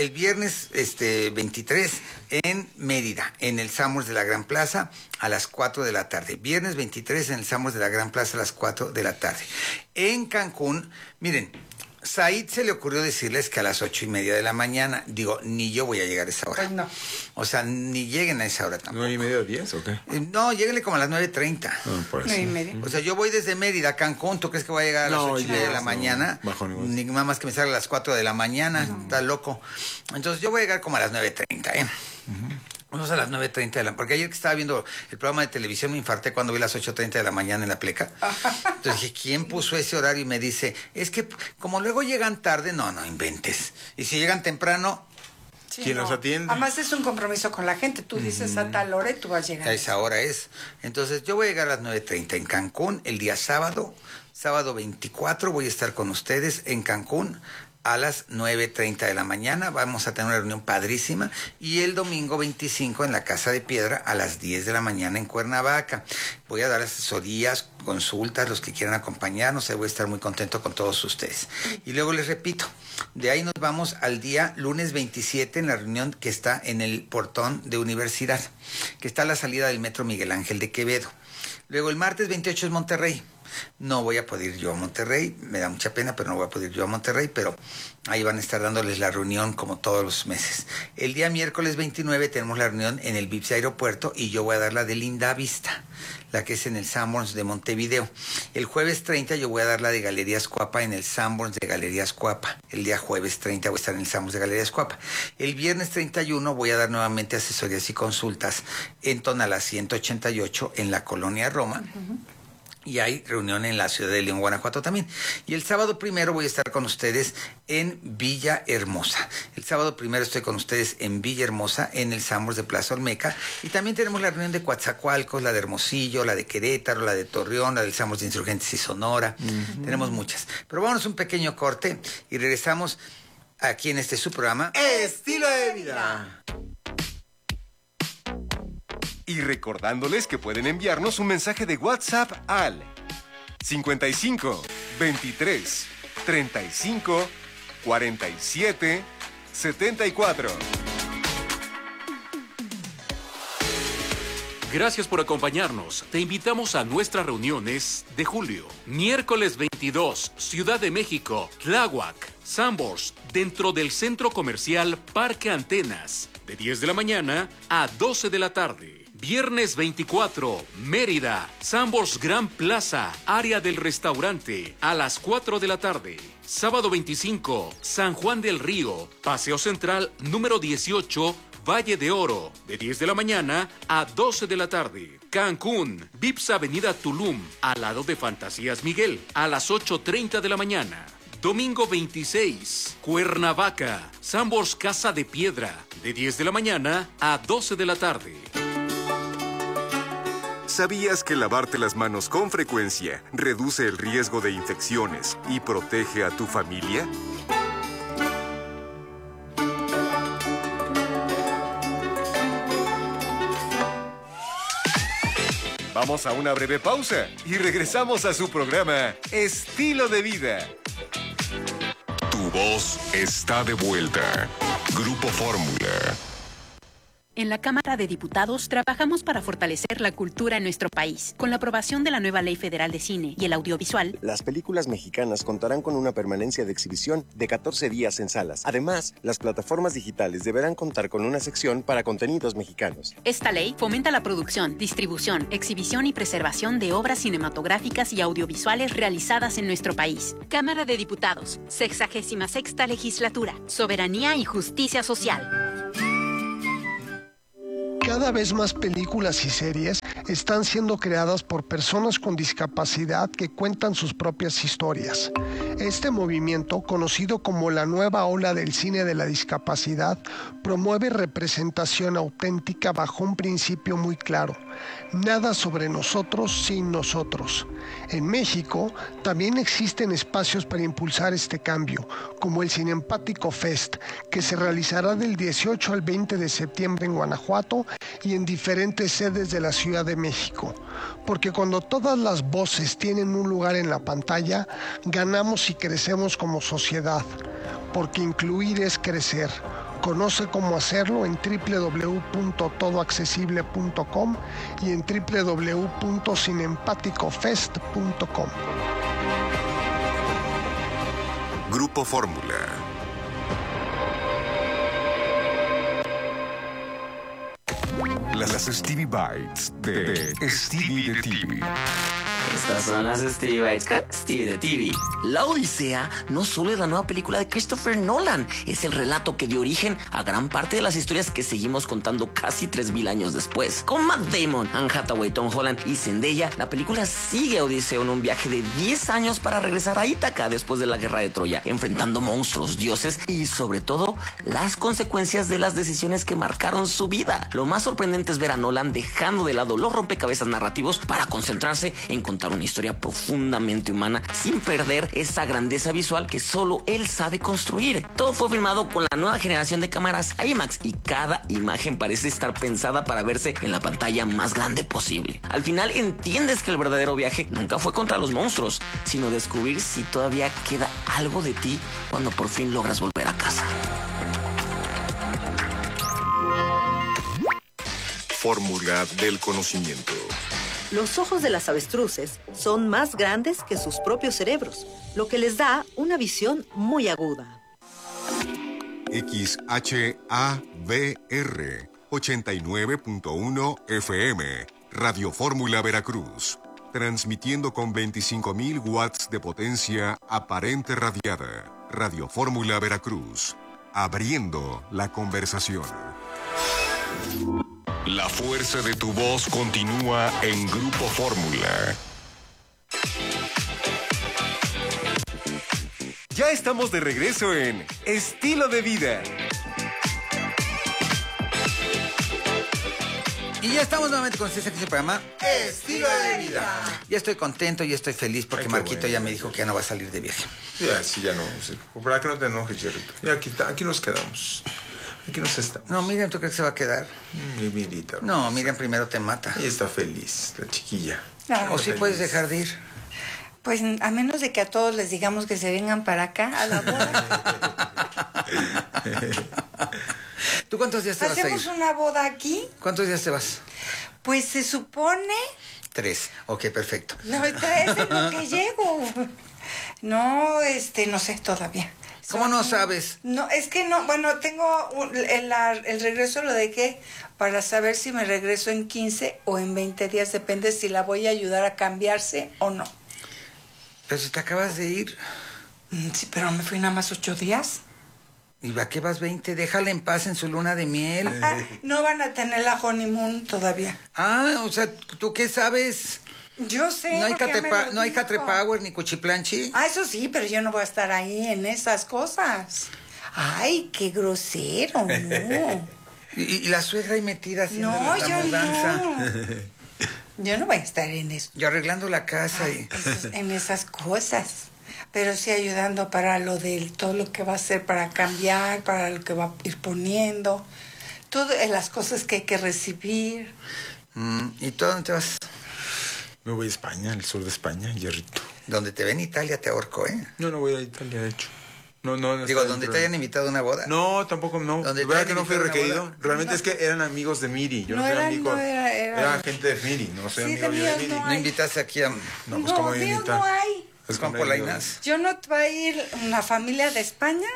23 en Mérida, en el Summers de la Gran Plaza a las 4 de la tarde. Viernes 23 en el Summers de la Gran Plaza a las 4 de la tarde. En Cancún, miren, Said se le ocurrió decirles que a las 8:30 de la mañana, digo, ni yo voy a llegar a esa hora. Pues no. O sea, ni lleguen a esa hora tampoco. ¿9:30 o 10 o qué? No, lléguenle como a las 9:30. Por eso. 9:30. O sea, yo voy desde Mérida a Cancún. ¿Tú crees que voy a llegar a las 8:30 de la mañana? Bajo ningún... Ni nada más que me salga a las 4 de la mañana. No. Está loco. Entonces yo voy a llegar como a las 9:30, ¿eh? Vamos a las 9:30 de la... Porque ayer que estaba viendo el programa de televisión me infarté cuando vi las 8:30 de la mañana en la Pleca. Entonces dije, ¿quién puso ese horario? Y me dice, es que como luego llegan tarde, no inventes. Y si llegan temprano... Sí, ¿Quién los atiende? Además es un compromiso con la gente. Tú dices a tal hora y tú vas a llegar. A esa hora es. Entonces yo voy a llegar a las 9:30 en Cancún el día sábado. Sábado 24 voy a estar con ustedes en Cancún a las 9:30 de la mañana. Vamos a tener una reunión padrísima. Y el domingo 25 en la Casa de Piedra a las 10 de la mañana en Cuernavaca. Voy a dar asesorías, consultas, los que quieran acompañarnos. Voy a estar muy contento con todos ustedes. Y luego les repito, de ahí nos vamos al día lunes 27 en la reunión que está en el portón de Universidad, que está a la salida del Metro Miguel Ángel de Quevedo. Luego el martes 28 es Monterrey. No voy a poder ir yo a Monterrey, me da mucha pena, pero no voy a poder ir yo a Monterrey, pero ahí van a estar dándoles la reunión como todos los meses. El día miércoles 29 tenemos la reunión en el Vips Aeropuerto y yo voy a dar la de Linda Vista, la que es en el Sanborns de Montevideo. El jueves 30 yo voy a dar la de Galerías Cuapa en el Sanborns de Galerías Cuapa. El día jueves 30 voy a estar en el Sanborns de Galerías Cuapa. El viernes 31 voy a dar nuevamente asesorías y consultas en Tonalá 188 en la Colonia Roma. Y hay reunión en la ciudad de León, Guanajuato también. Y el sábado 1 voy a estar con ustedes en Villahermosa. El sábado 1 estoy con ustedes en Villahermosa, en el Sanborns de Plaza Olmeca. Y también tenemos la reunión de Coatzacoalcos, la de Hermosillo, la de Querétaro, la de Torreón, la del Sanborns de Insurgentes y Sonora. Tenemos muchas. Pero vámonos un pequeño corte y regresamos aquí en su programa Estilo de Vida. Y recordándoles que pueden enviarnos un mensaje de WhatsApp al 55 23 35 47 74. Gracias por acompañarnos. Te invitamos a nuestras reuniones de julio. Miércoles 22, Ciudad de México, Tláhuac, Sanborns, dentro del Centro Comercial Parque Antenas, de 10 de la mañana a 12 de la tarde. Viernes 24, Mérida, Sanborns Gran Plaza, área del restaurante, a las 4 de la tarde. Sábado 25, San Juan del Río, Paseo Central número 18, Valle de Oro, de 10 de la mañana a 12 de la tarde. Cancún, Vips Avenida Tulum, al lado de Fantasías Miguel, a las 8:30 de la mañana. Domingo 26, Cuernavaca, Sanborns Casa de Piedra, de 10 de la mañana a 12 de la tarde. ¿Sabías que lavarte las manos con frecuencia reduce el riesgo de infecciones y protege a tu familia? Vamos a una breve pausa y regresamos a su programa Estilo de Vida. Tu voz está de vuelta. Grupo Fórmula. En la Cámara de Diputados trabajamos para fortalecer la cultura en nuestro país. Con la aprobación de la nueva Ley Federal de Cine y el Audiovisual, las películas mexicanas contarán con una permanencia de exhibición de 14 días en salas. Además, las plataformas digitales deberán contar con una sección para contenidos mexicanos. Esta ley fomenta la producción, distribución, exhibición y preservación de obras cinematográficas y audiovisuales realizadas en nuestro país. Cámara de Diputados, 66ª Legislatura, Soberanía y Justicia Social. Cada vez más películas y series están siendo creadas por personas con discapacidad que cuentan sus propias historias. Este movimiento, conocido como la nueva ola del cine de la discapacidad, promueve representación auténtica bajo un principio muy claro: nada sobre nosotros sin nosotros. En México también existen espacios para impulsar este cambio, como el Cinempático Fest, que se realizará del 18 al 20 de septiembre en Guanajuato y en diferentes sedes de la Ciudad de México. Porque cuando todas las voces tienen un lugar en la pantalla, ganamos y crecemos como sociedad. Porque incluir es crecer. Conoce cómo hacerlo en www.todoaccesible.com y en www.cinempaticofest.com. Grupo Fórmula. Las Stevie Bites de Stevie de TV. Estas son las Stevie Bites con Stevie de TV. La Odisea no solo es la nueva película de Christopher Nolan, es el relato que dio origen a gran parte de las historias que seguimos contando casi 3000 años después. Con Matt Damon, Anne Hathaway, Tom Holland y Zendaya, la película sigue a Odiseo en un viaje de 10 años para regresar a Ítaca después de la guerra de Troya, enfrentando monstruos, dioses y sobre todo las consecuencias de las decisiones que marcaron su vida. Lo más sorprendente es ver a Nolan dejando de lado los rompecabezas narrativos para concentrarse en contar una historia profundamente humana sin perder esa grandeza visual que solo él sabe construir. Todo fue filmado con la nueva generación de cámaras IMAX y cada imagen parece estar pensada para verse en la pantalla más grande posible. Al final entiendes que el verdadero viaje nunca fue contra los monstruos, sino descubrir si todavía queda algo de ti cuando por fin logras volver a casa. Fórmula del conocimiento. Los ojos de las avestruces son más grandes que sus propios cerebros, lo que les da una visión muy aguda. XHABR 89.1 FM, Radio Fórmula Veracruz, transmitiendo con 25.000 watts de potencia aparente radiada. Radio Fórmula Veracruz, abriendo la conversación. La fuerza de tu voz continúa en Grupo Fórmula. Ya estamos de regreso en Estilo de Vida. Y ya estamos nuevamente con ustedes aquí en el programa Estilo de Vida. Ya estoy contento y estoy feliz porque Marquito ya me dijo que ya no va a salir de viaje. Ya, sí, ya no. Para que no te enojes, Jerrito. Ya aquí nos quedamos. Aquí nos estamos. No, Miriam, ¿tú crees que se va a quedar? Mi Mirita. No, Miriam primero te mata. Ella está feliz, la chiquilla. O sí puedes dejar de ir. Pues a menos de que a todos les digamos que se vengan para acá a la boda. ¿Tú cuántos días te vas a ir? ¿Hacemos una boda aquí? ¿Cuántos días te vas? Pues se supone... 3. Ok, perfecto. No, 3 es lo que llego. No, no sé todavía. ¿Cómo no sabes? No, es que no, bueno, tengo el regreso lo dejé para saber si me regreso en 15 o en 20 días, depende si la voy a ayudar a cambiarse o no. Pero si te acabas de ir. Sí, pero me fui nada más 8 días. ¿Y a qué vas 20? Déjala en paz en su luna de miel. No van a tener la honeymoon todavía. Ah, o sea, ¿tú qué sabes? Yo sé. No hay Catre Power ni Cuchiplanchi. Ah, eso sí, pero yo no voy a estar ahí en esas cosas. Ay, qué grosero, no. ¿Y la suegra ahí metida haciendo la mudanza? No. Yo no voy a estar en eso. Yo arreglando la casa en esas cosas. Pero sí ayudando para lo de todo lo que va a hacer para cambiar, para lo que va a ir poniendo. Todas las cosas que hay que recibir. ¿Y tú a dónde te vas? Me voy a España, al sur de España, Jerrito. Donde te ven Italia te ahorco, ¿eh? No voy a Italia, de hecho. No. Digo, donde te hayan invitado a una boda. No, tampoco, no. ¿Verdad que no fui requerido? Realmente es que eran amigos de Miri. Yo no soy amigo. Era gente de Miri, no soy amigo de Miri. No invitaste aquí a... No, pues como invitar. No hay. Es con Polainas. Yo no va a ir una familia de España.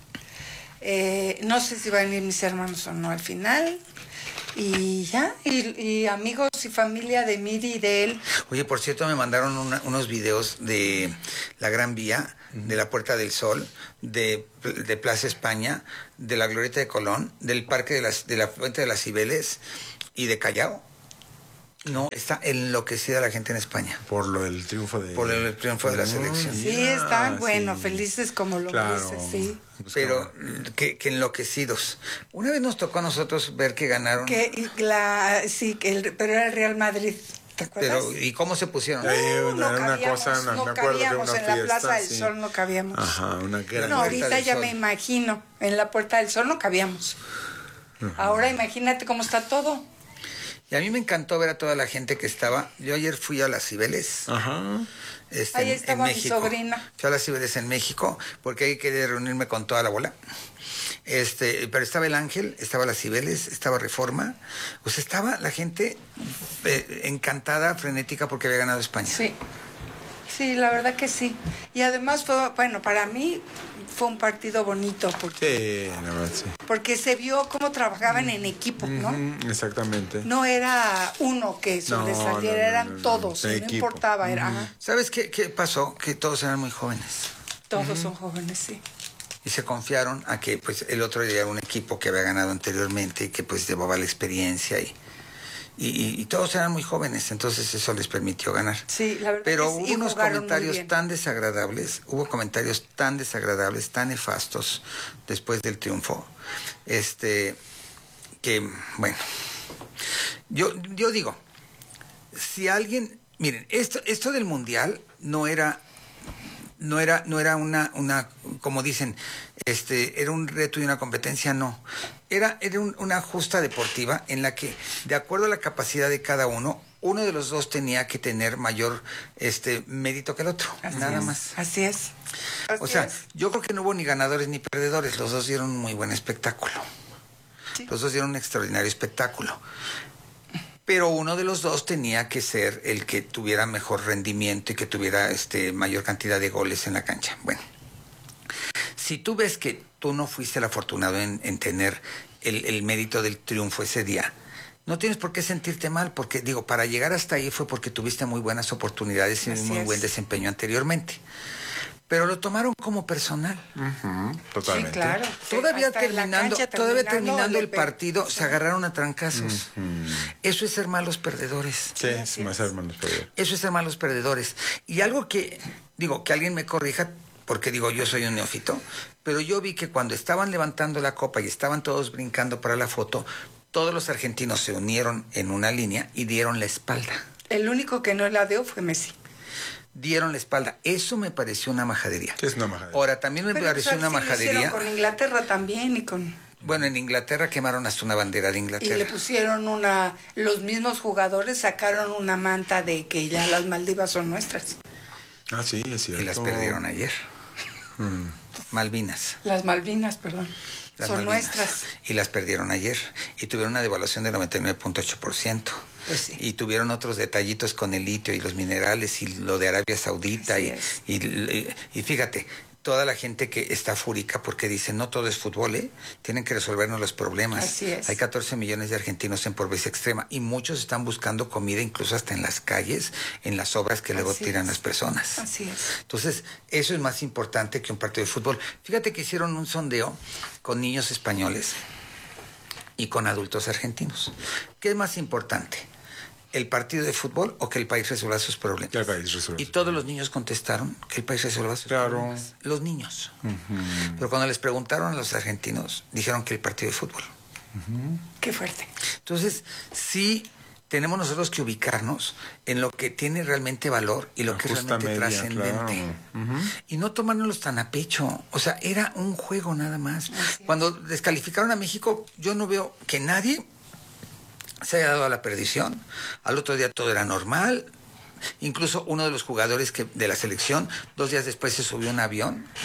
No sé si van a ir mis hermanos o no al final. Y ya, y amigos y familia de Miri y de él. Oye, por cierto, me mandaron unos videos de la Gran Vía, de la Puerta del Sol, de Plaza España, de la Glorieta de Colón, del Parque de la Fuente de las Cibeles y de Callao. No, está enloquecida la gente en España. Por lo del triunfo de... Por el triunfo de la selección. Sí, están, felices como lo dices, sí. Pero que enloquecidos. Una vez nos tocó a nosotros ver que ganaron. Pero era el Real Madrid. ¿Te acuerdas? Pero, ¿y cómo se pusieron? No cabíamos en la Plaza del Sol, no cabíamos. Ajá, una gran... No, ahorita ya me imagino, en la Puerta del Sol no cabíamos. Ahora imagínate cómo está todo. Y a mí me encantó ver a toda la gente que estaba. Yo ayer fui a las Cibeles. Ajá. Ahí estaba mi sobrina. Fui a las Cibeles en México porque ahí quería reunirme con toda la bola. Pero estaba el Ángel, estaba las Cibeles, estaba Reforma. O sea, estaba la gente encantada, frenética porque había ganado España. Sí, la verdad que sí. Y además para mí fue un partido bonito porque, sí, la verdad, sí. Porque se vio cómo trabajaban en equipo, ¿no? Exactamente. No era uno que sobresaliera, eran todos, no importaba. ¿Sabes qué pasó? Que todos eran muy jóvenes. Todos son jóvenes, sí. Y se confiaron a que pues el otro día era un equipo que había ganado anteriormente y que pues llevaba la experiencia y todos eran muy jóvenes, entonces eso les permitió ganar. Sí, la verdad. Pero hubo unos comentarios tan desagradables, tan nefastos después del triunfo, que, bueno, yo digo, si alguien, miren, esto del Mundial no era una, como dicen, era un reto y una competencia, no. Era una justa deportiva en la que, de acuerdo a la capacidad de cada uno de los dos tenía que tener mayor mérito que el otro. Nada más. Así es. O sea, yo creo que no hubo ni ganadores ni perdedores. Los dos dieron un muy buen espectáculo. Sí. Los dos dieron un extraordinario espectáculo. Pero uno de los dos tenía que ser el que tuviera mejor rendimiento y que tuviera mayor cantidad de goles en la cancha. Bueno, si tú ves que tú no fuiste el afortunado en tener el mérito del triunfo ese día, no tienes por qué sentirte mal, porque digo, para llegar hasta ahí fue porque tuviste muy buenas oportunidades y muy buen desempeño anteriormente. Pero lo tomaron como personal. Totalmente. Sí, claro. Todavía terminando el partido, se agarraron a trancazos. Eso es ser malos perdedores. Sí, es ser malos perdedores. Eso es ser malos perdedores. Y algo que alguien me corrija, porque yo soy un neófito, pero yo vi que cuando estaban levantando la copa y estaban todos brincando para la foto, todos los argentinos se unieron en una línea y dieron la espalda. El único que no la dio fue Messi. Dieron la espalda. Eso me pareció una majadería. ¿Qué es una majadería? Ahora, también me pareció una majadería. Con Inglaterra también y con... Bueno, en Inglaterra quemaron hasta una bandera de Inglaterra. Y le pusieron los mismos jugadores sacaron una manta de que ya las Maldivas son nuestras. Ah, sí, es cierto. Y las perdieron ayer. Malvinas. Las Malvinas, perdón. Son nuestras. Y las perdieron ayer. Y tuvieron una devaluación del 99.8%. Pues sí. Y tuvieron otros detallitos con el litio y los minerales y lo de Arabia Saudita. Y fíjate, toda la gente que está fúrica porque dice no todo es fútbol, tienen que resolvernos los problemas. Así es. Hay 14 millones de argentinos en pobreza extrema y muchos están buscando comida incluso hasta en las calles, en las obras que luego tiran las personas. Así es. Entonces, eso es más importante que un partido de fútbol. Fíjate que hicieron un sondeo con niños españoles y con adultos argentinos. ¿Qué es más importante? ¿El partido de fútbol o que el país resuelva sus problemas? El país resuelva. Y todos los niños contestaron que el país resuelva sus problemas. Los niños. Pero cuando les preguntaron a los argentinos, dijeron que el partido de fútbol. Qué fuerte. Entonces, sí tenemos nosotros que ubicarnos en lo que tiene realmente valor y lo que es realmente trascendente. Y no tomárnoslos tan a pecho. O sea, era un juego nada más. Cuando descalificaron a México, yo no veo que nadie se haya dado a la perdición. Al otro día todo era normal. Incluso uno de los jugadores de la selección, 2 días después se subió a un avión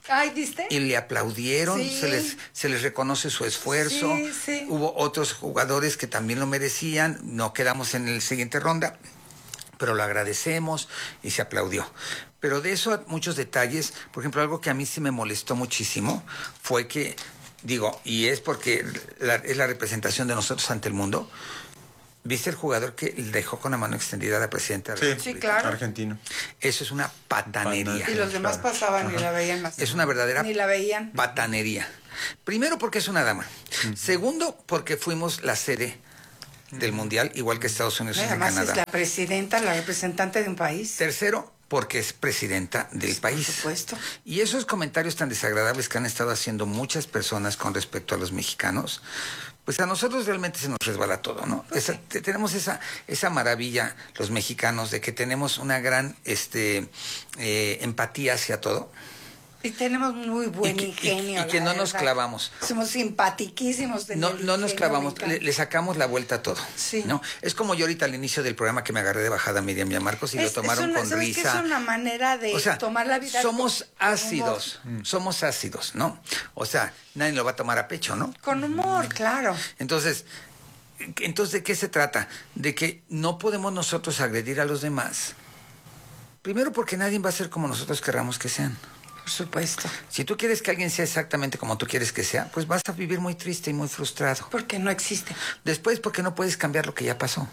Ay, ¿viste? Y le aplaudieron, Sí. se les reconoce su esfuerzo. Sí, sí. Hubo otros jugadores que también lo merecían, no quedamos en la siguiente ronda, pero lo agradecemos y se aplaudió. Pero de eso muchos detalles, por ejemplo, algo que a mí sí me molestó muchísimo fue que, digo, y es porque es la representación de nosotros ante el mundo. ¿Viste el jugador que dejó con la mano extendida a la presidenta de la República? Sí, claro. Argentino. Eso es una patanería. Y los demás pasaban y la veían más. Es una verdadera Ni la veían. patanería. Primero porque es una dama. Segundo porque fuimos la sede del Mundial, igual que Estados Unidos y Además Canadá. es la presidenta, la representante de un país. Tercero, porque es presidenta del país. Por supuesto. Y esos comentarios tan desagradables que han estado haciendo muchas personas con respecto a los mexicanos, pues a nosotros realmente se nos resbala todo, ¿no? Tenemos esa maravilla, los mexicanos, de que tenemos una gran empatía hacia todo. Y tenemos muy buen ingenio. Y que no la nos verdad. clavamos. Somos simpatiquísimos. No nos clavamos, le sacamos la vuelta a todo. Sí. ¿No? Es como yo ahorita al inicio del programa que me agarré de bajada a Miriam y a Marcos y lo tomaron con ¿sabes risa. qué? Es una manera de tomar la vida. Somos con ácidos, somos ácidos, ¿no? O sea, nadie lo va a tomar a pecho, ¿no? Con humor, claro. Entonces, ¿de qué se trata? De que no podemos nosotros agredir a los demás. Primero porque nadie va a ser como nosotros querramos que sean. Por supuesto. Si tú quieres que alguien sea exactamente como tú quieres que sea, pues vas a vivir muy triste y muy frustrado. Porque no existe. Después, porque no puedes cambiar lo que ya pasó.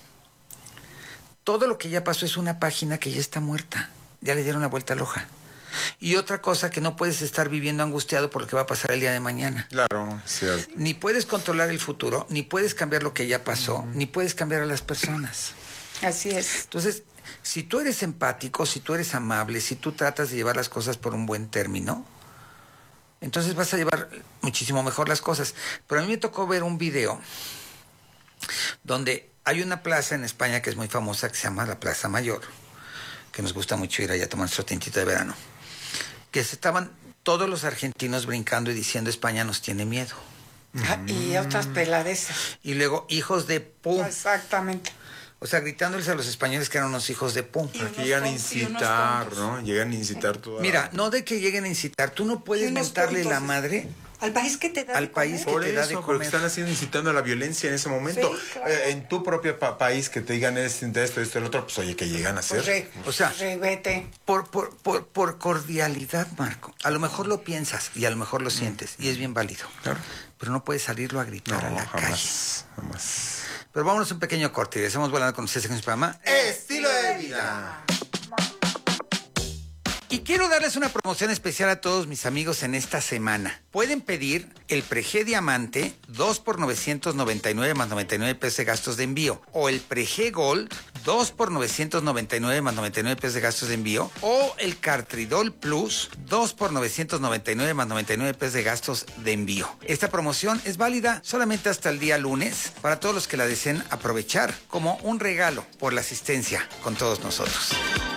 Todo lo que ya pasó es una página que ya está muerta. Ya le dieron la vuelta a la hoja. Y otra cosa, que no puedes estar viviendo angustiado por lo que va a pasar el día de mañana. Claro, cierto. Ni puedes controlar el futuro, ni puedes cambiar lo que ya pasó, ni puedes cambiar a las personas. Así es. Entonces, si tú eres empático, si tú eres amable, si tú tratas de llevar las cosas por un buen término, entonces vas a llevar muchísimo mejor las cosas. Pero a mí me tocó ver un video donde hay una plaza en España que es muy famosa, que se llama la Plaza Mayor, que nos gusta mucho ir allá a tomar nuestro tintito de verano, que estaban todos los argentinos brincando y diciendo: España nos tiene miedo. Y otras peladezas. Y luego, hijos de pum. Exactamente. O sea, gritándoles a los españoles que eran unos hijos de pum. Aquí llegan a incitar, ¿no? Llegan a incitar todo. Mira, no de que lleguen a incitar. Tú no puedes mentarle la madre al país que te da al país que por te eso, da de porque comer. están haciendo, incitando a la violencia en ese momento. Sí, claro. En tu propio país que te digan esto, el otro, pues oye, que llegan a hacer. O sea, vete. Por cordialidad, Marco. A lo mejor lo piensas y a lo mejor lo sientes y es bien válido. Claro. Pero no puedes salirlo a gritar a la calle. Jamás. Pero vámonos un pequeño corte y estamos volando con ustedes en el programa Estilo de Vida. Y quiero darles una promoción especial a todos mis amigos en esta semana. Pueden pedir el Prejé Diamante 2 por 999 más 99 pesos de gastos de envío. O el Prejé Gold 2 por 999 más 99 pesos de gastos de envío. O el Cartridol Plus 2 por 999 más 99 pesos de gastos de envío. Esta promoción es válida solamente hasta el día lunes para todos los que la deseen aprovechar como un regalo por la asistencia con todos nosotros.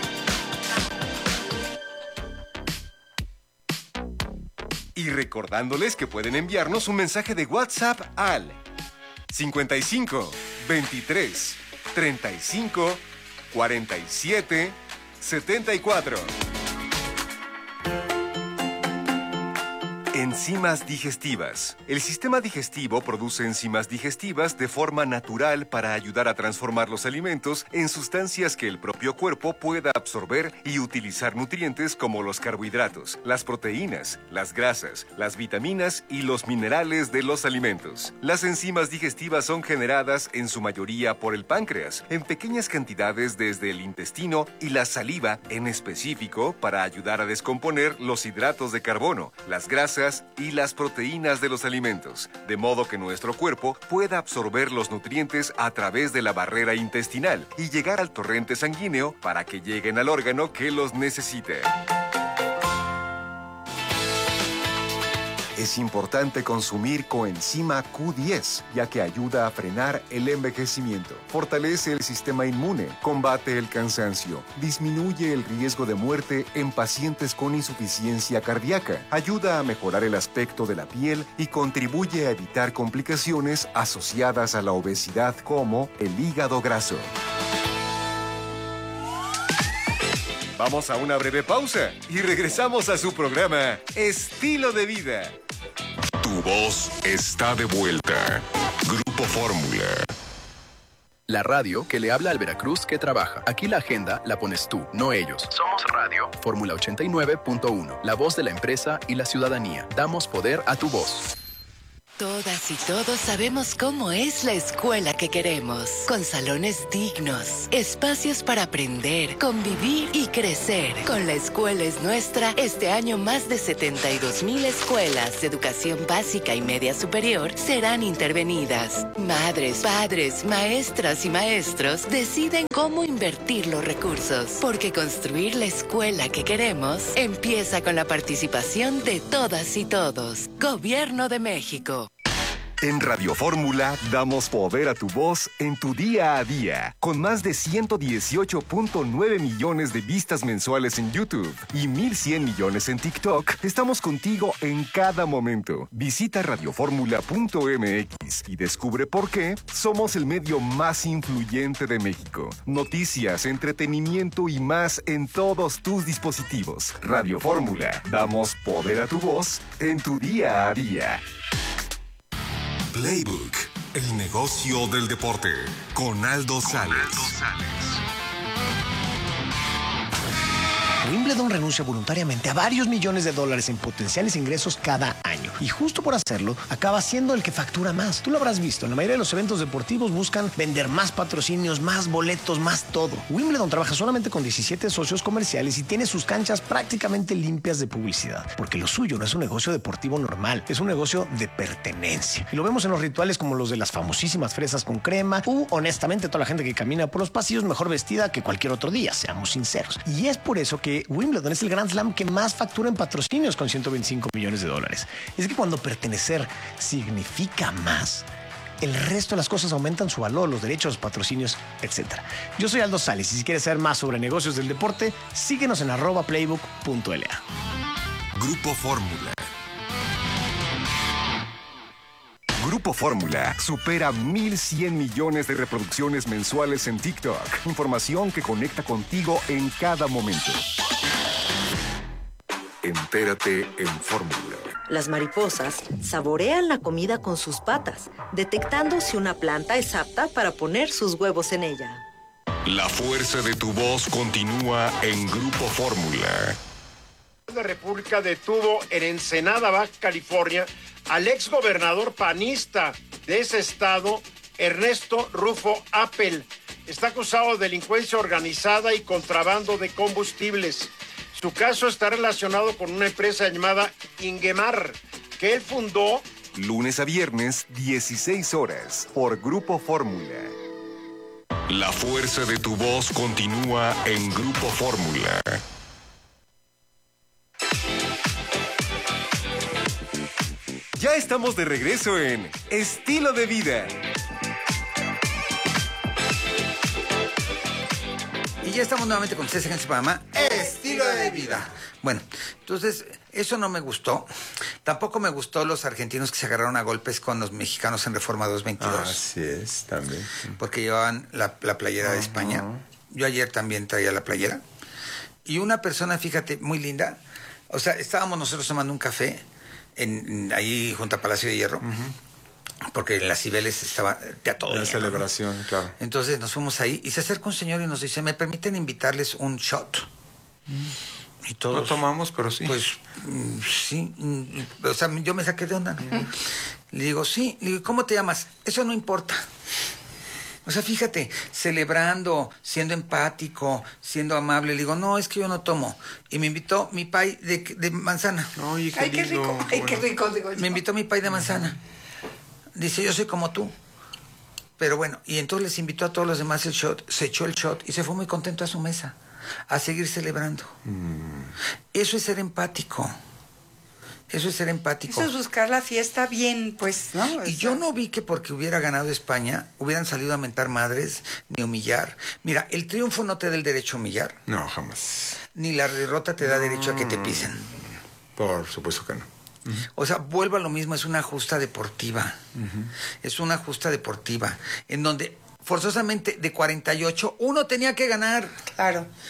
Y recordándoles que pueden enviarnos un mensaje de WhatsApp al 55 23 35 47 74. Enzimas digestivas. El sistema digestivo produce enzimas digestivas de forma natural para ayudar a transformar los alimentos en sustancias que el propio cuerpo pueda absorber y utilizar nutrientes como los carbohidratos, las proteínas, las grasas, las vitaminas y los minerales de los alimentos. Las enzimas digestivas son generadas en su mayoría por el páncreas, en pequeñas cantidades desde el intestino y la saliva en específico para ayudar a descomponer los hidratos de carbono, las grasas y las proteínas de los alimentos, de modo que nuestro cuerpo pueda absorber los nutrientes a través de la barrera intestinal y llegar al torrente sanguíneo para que lleguen al órgano que los necesite. Es importante consumir coenzima Q10, ya que ayuda a frenar el envejecimiento, fortalece el sistema inmune, combate el cansancio, disminuye el riesgo de muerte en pacientes con insuficiencia cardíaca, ayuda a mejorar el aspecto de la piel y contribuye a evitar complicaciones asociadas a la obesidad como el hígado graso. Vamos a una breve pausa y regresamos a su programa Estilo de Vida. Tu voz está de vuelta. Grupo Fórmula. La radio que le habla al Veracruz que trabaja. Aquí la agenda la pones tú, no ellos. Somos radio. Fórmula 89.1. La voz de la empresa y la ciudadanía. Damos poder a tu voz. Todas y todos sabemos cómo es la escuela que queremos, con salones dignos, espacios para aprender, convivir y crecer. Con La Escuela es Nuestra, este año más de 72,000 escuelas de educación básica y media superior serán intervenidas. Madres, padres, maestras y maestros deciden cómo invertir los recursos, porque construir la escuela que queremos empieza con la participación de todas y todos. Gobierno de México. En Radio Fórmula damos poder a tu voz en tu día a día, con más de 118.9 millones de vistas mensuales en YouTube y 1,100 millones en TikTok. Estamos contigo en cada momento. Visita radioformula.mx y descubre por qué somos el medio más influyente de México. Noticias, entretenimiento y más en todos tus dispositivos. Radio Fórmula, damos poder a tu voz en tu día a día. Playbook, el negocio del deporte, con Aldo Sales. Wimbledon renuncia voluntariamente a varios millones de dólares en potenciales ingresos cada año. Y justo por hacerlo, acaba siendo el que factura más. Tú lo habrás visto, en la mayoría de los eventos deportivos buscan vender más patrocinios, más boletos, más todo. Wimbledon trabaja solamente con 17 socios comerciales y tiene sus canchas prácticamente limpias de publicidad. Porque lo suyo no es un negocio deportivo normal, es un negocio de pertenencia. Y lo vemos en los rituales como los de las famosísimas fresas con crema u, honestamente, toda la gente que camina por los pasillos mejor vestida que cualquier otro día, seamos sinceros. Y es por eso que Wimbledon es el Grand Slam que más factura en patrocinios con 125 millones de dólares. Es que cuando pertenecer significa más, el resto de las cosas aumentan su valor, los derechos, los patrocinios, etc. Yo soy Aldo Sales y si quieres saber más sobre negocios del deporte, síguenos en @playbook.la. Grupo Fórmula. Grupo Fórmula supera 1,100 millones de reproducciones mensuales en TikTok. Información que conecta contigo en cada momento. Entérate en Fórmula. Las mariposas saborean la comida con sus patas, detectando si una planta es apta para poner sus huevos en ella. La fuerza de tu voz continúa en Grupo Fórmula. La República detuvo en Ensenada, Baja California, al exgobernador panista de ese estado, Ernesto Rufo Appel. Está acusado de delincuencia organizada y contrabando de combustibles. Su caso está relacionado con una empresa llamada Ingemar, que él fundó. Lunes a viernes, 16 horas, por Grupo Fórmula. La fuerza de tu voz continúa en Grupo Fórmula. Ya estamos de regreso en Estilo de Vida. Y ya estamos nuevamente con ustedes en este programa Estilo de Vida. Bueno, entonces, eso no me gustó. Tampoco me gustó los argentinos que se agarraron a golpes con los mexicanos en Reforma 222. Así es, también. Porque llevaban la playera de España. Yo ayer también traía la playera. Y una persona, fíjate, muy linda. O sea, estábamos nosotros tomando un café ahí junto a Palacio de Hierro. Porque en las Cibeles estaba ya todo la lleno, celebración, ¿no? claro. Entonces nos fuimos ahí y se acerca un señor y nos dice, ¿me permiten invitarles un shot? Y todos, no tomamos, pero sí. Pues sí. O sea, yo me saqué de onda. Le digo, sí. Le digo, ¿cómo te llamas? Eso no importa. O sea, fíjate, celebrando, siendo empático, siendo amable. Le digo, no, es que yo no tomo. Y me invitó mi pay de manzana. Oye, Ay, qué rico. Ay, qué rico, digo yo. Me invitó mi pay de manzana. Dice, yo soy como tú. Pero bueno, y entonces les invitó a todos los demás el shot. Se echó el shot y se fue muy contento a su mesa. A seguir celebrando. Eso es ser empático. Eso es ser empático. Eso es buscar la fiesta bien, pues, ¿no? Y yo no vi que porque hubiera ganado España hubieran salido a mentar madres ni humillar. Mira, el triunfo no te da el derecho a humillar. No, jamás. Ni la derrota te da derecho a que te pisen. Por supuesto que no. O sea, vuelvo a lo mismo, es una justa deportiva. Es una justa deportiva. En donde forzosamente de 48 uno tenía que ganar. Claro.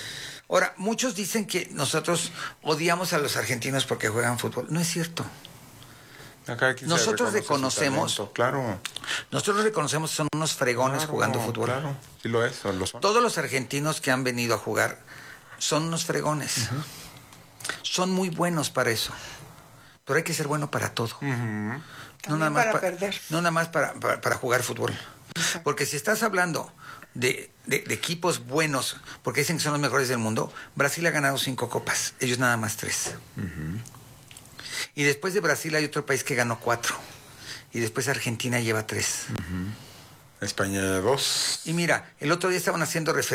Ahora, muchos dicen que nosotros odiamos a los argentinos porque juegan fútbol. No es cierto. Nosotros reconocemos, claro. Nosotros reconocemos que son unos fregones jugando fútbol. Claro, sí lo es, lo son. Todos los argentinos que han venido a jugar son unos fregones. Son muy buenos para eso. Pero hay que ser bueno para todo. No nada más para perder. No nada más para jugar fútbol. Porque si estás hablando de equipos buenos, porque dicen que son los mejores del mundo, Brasil ha ganado 5 copas, ellos nada más 3. Y después de Brasil hay otro país que ganó 4. Y después Argentina lleva 3. España 2. Y mira, el otro día estaban haciendo referencia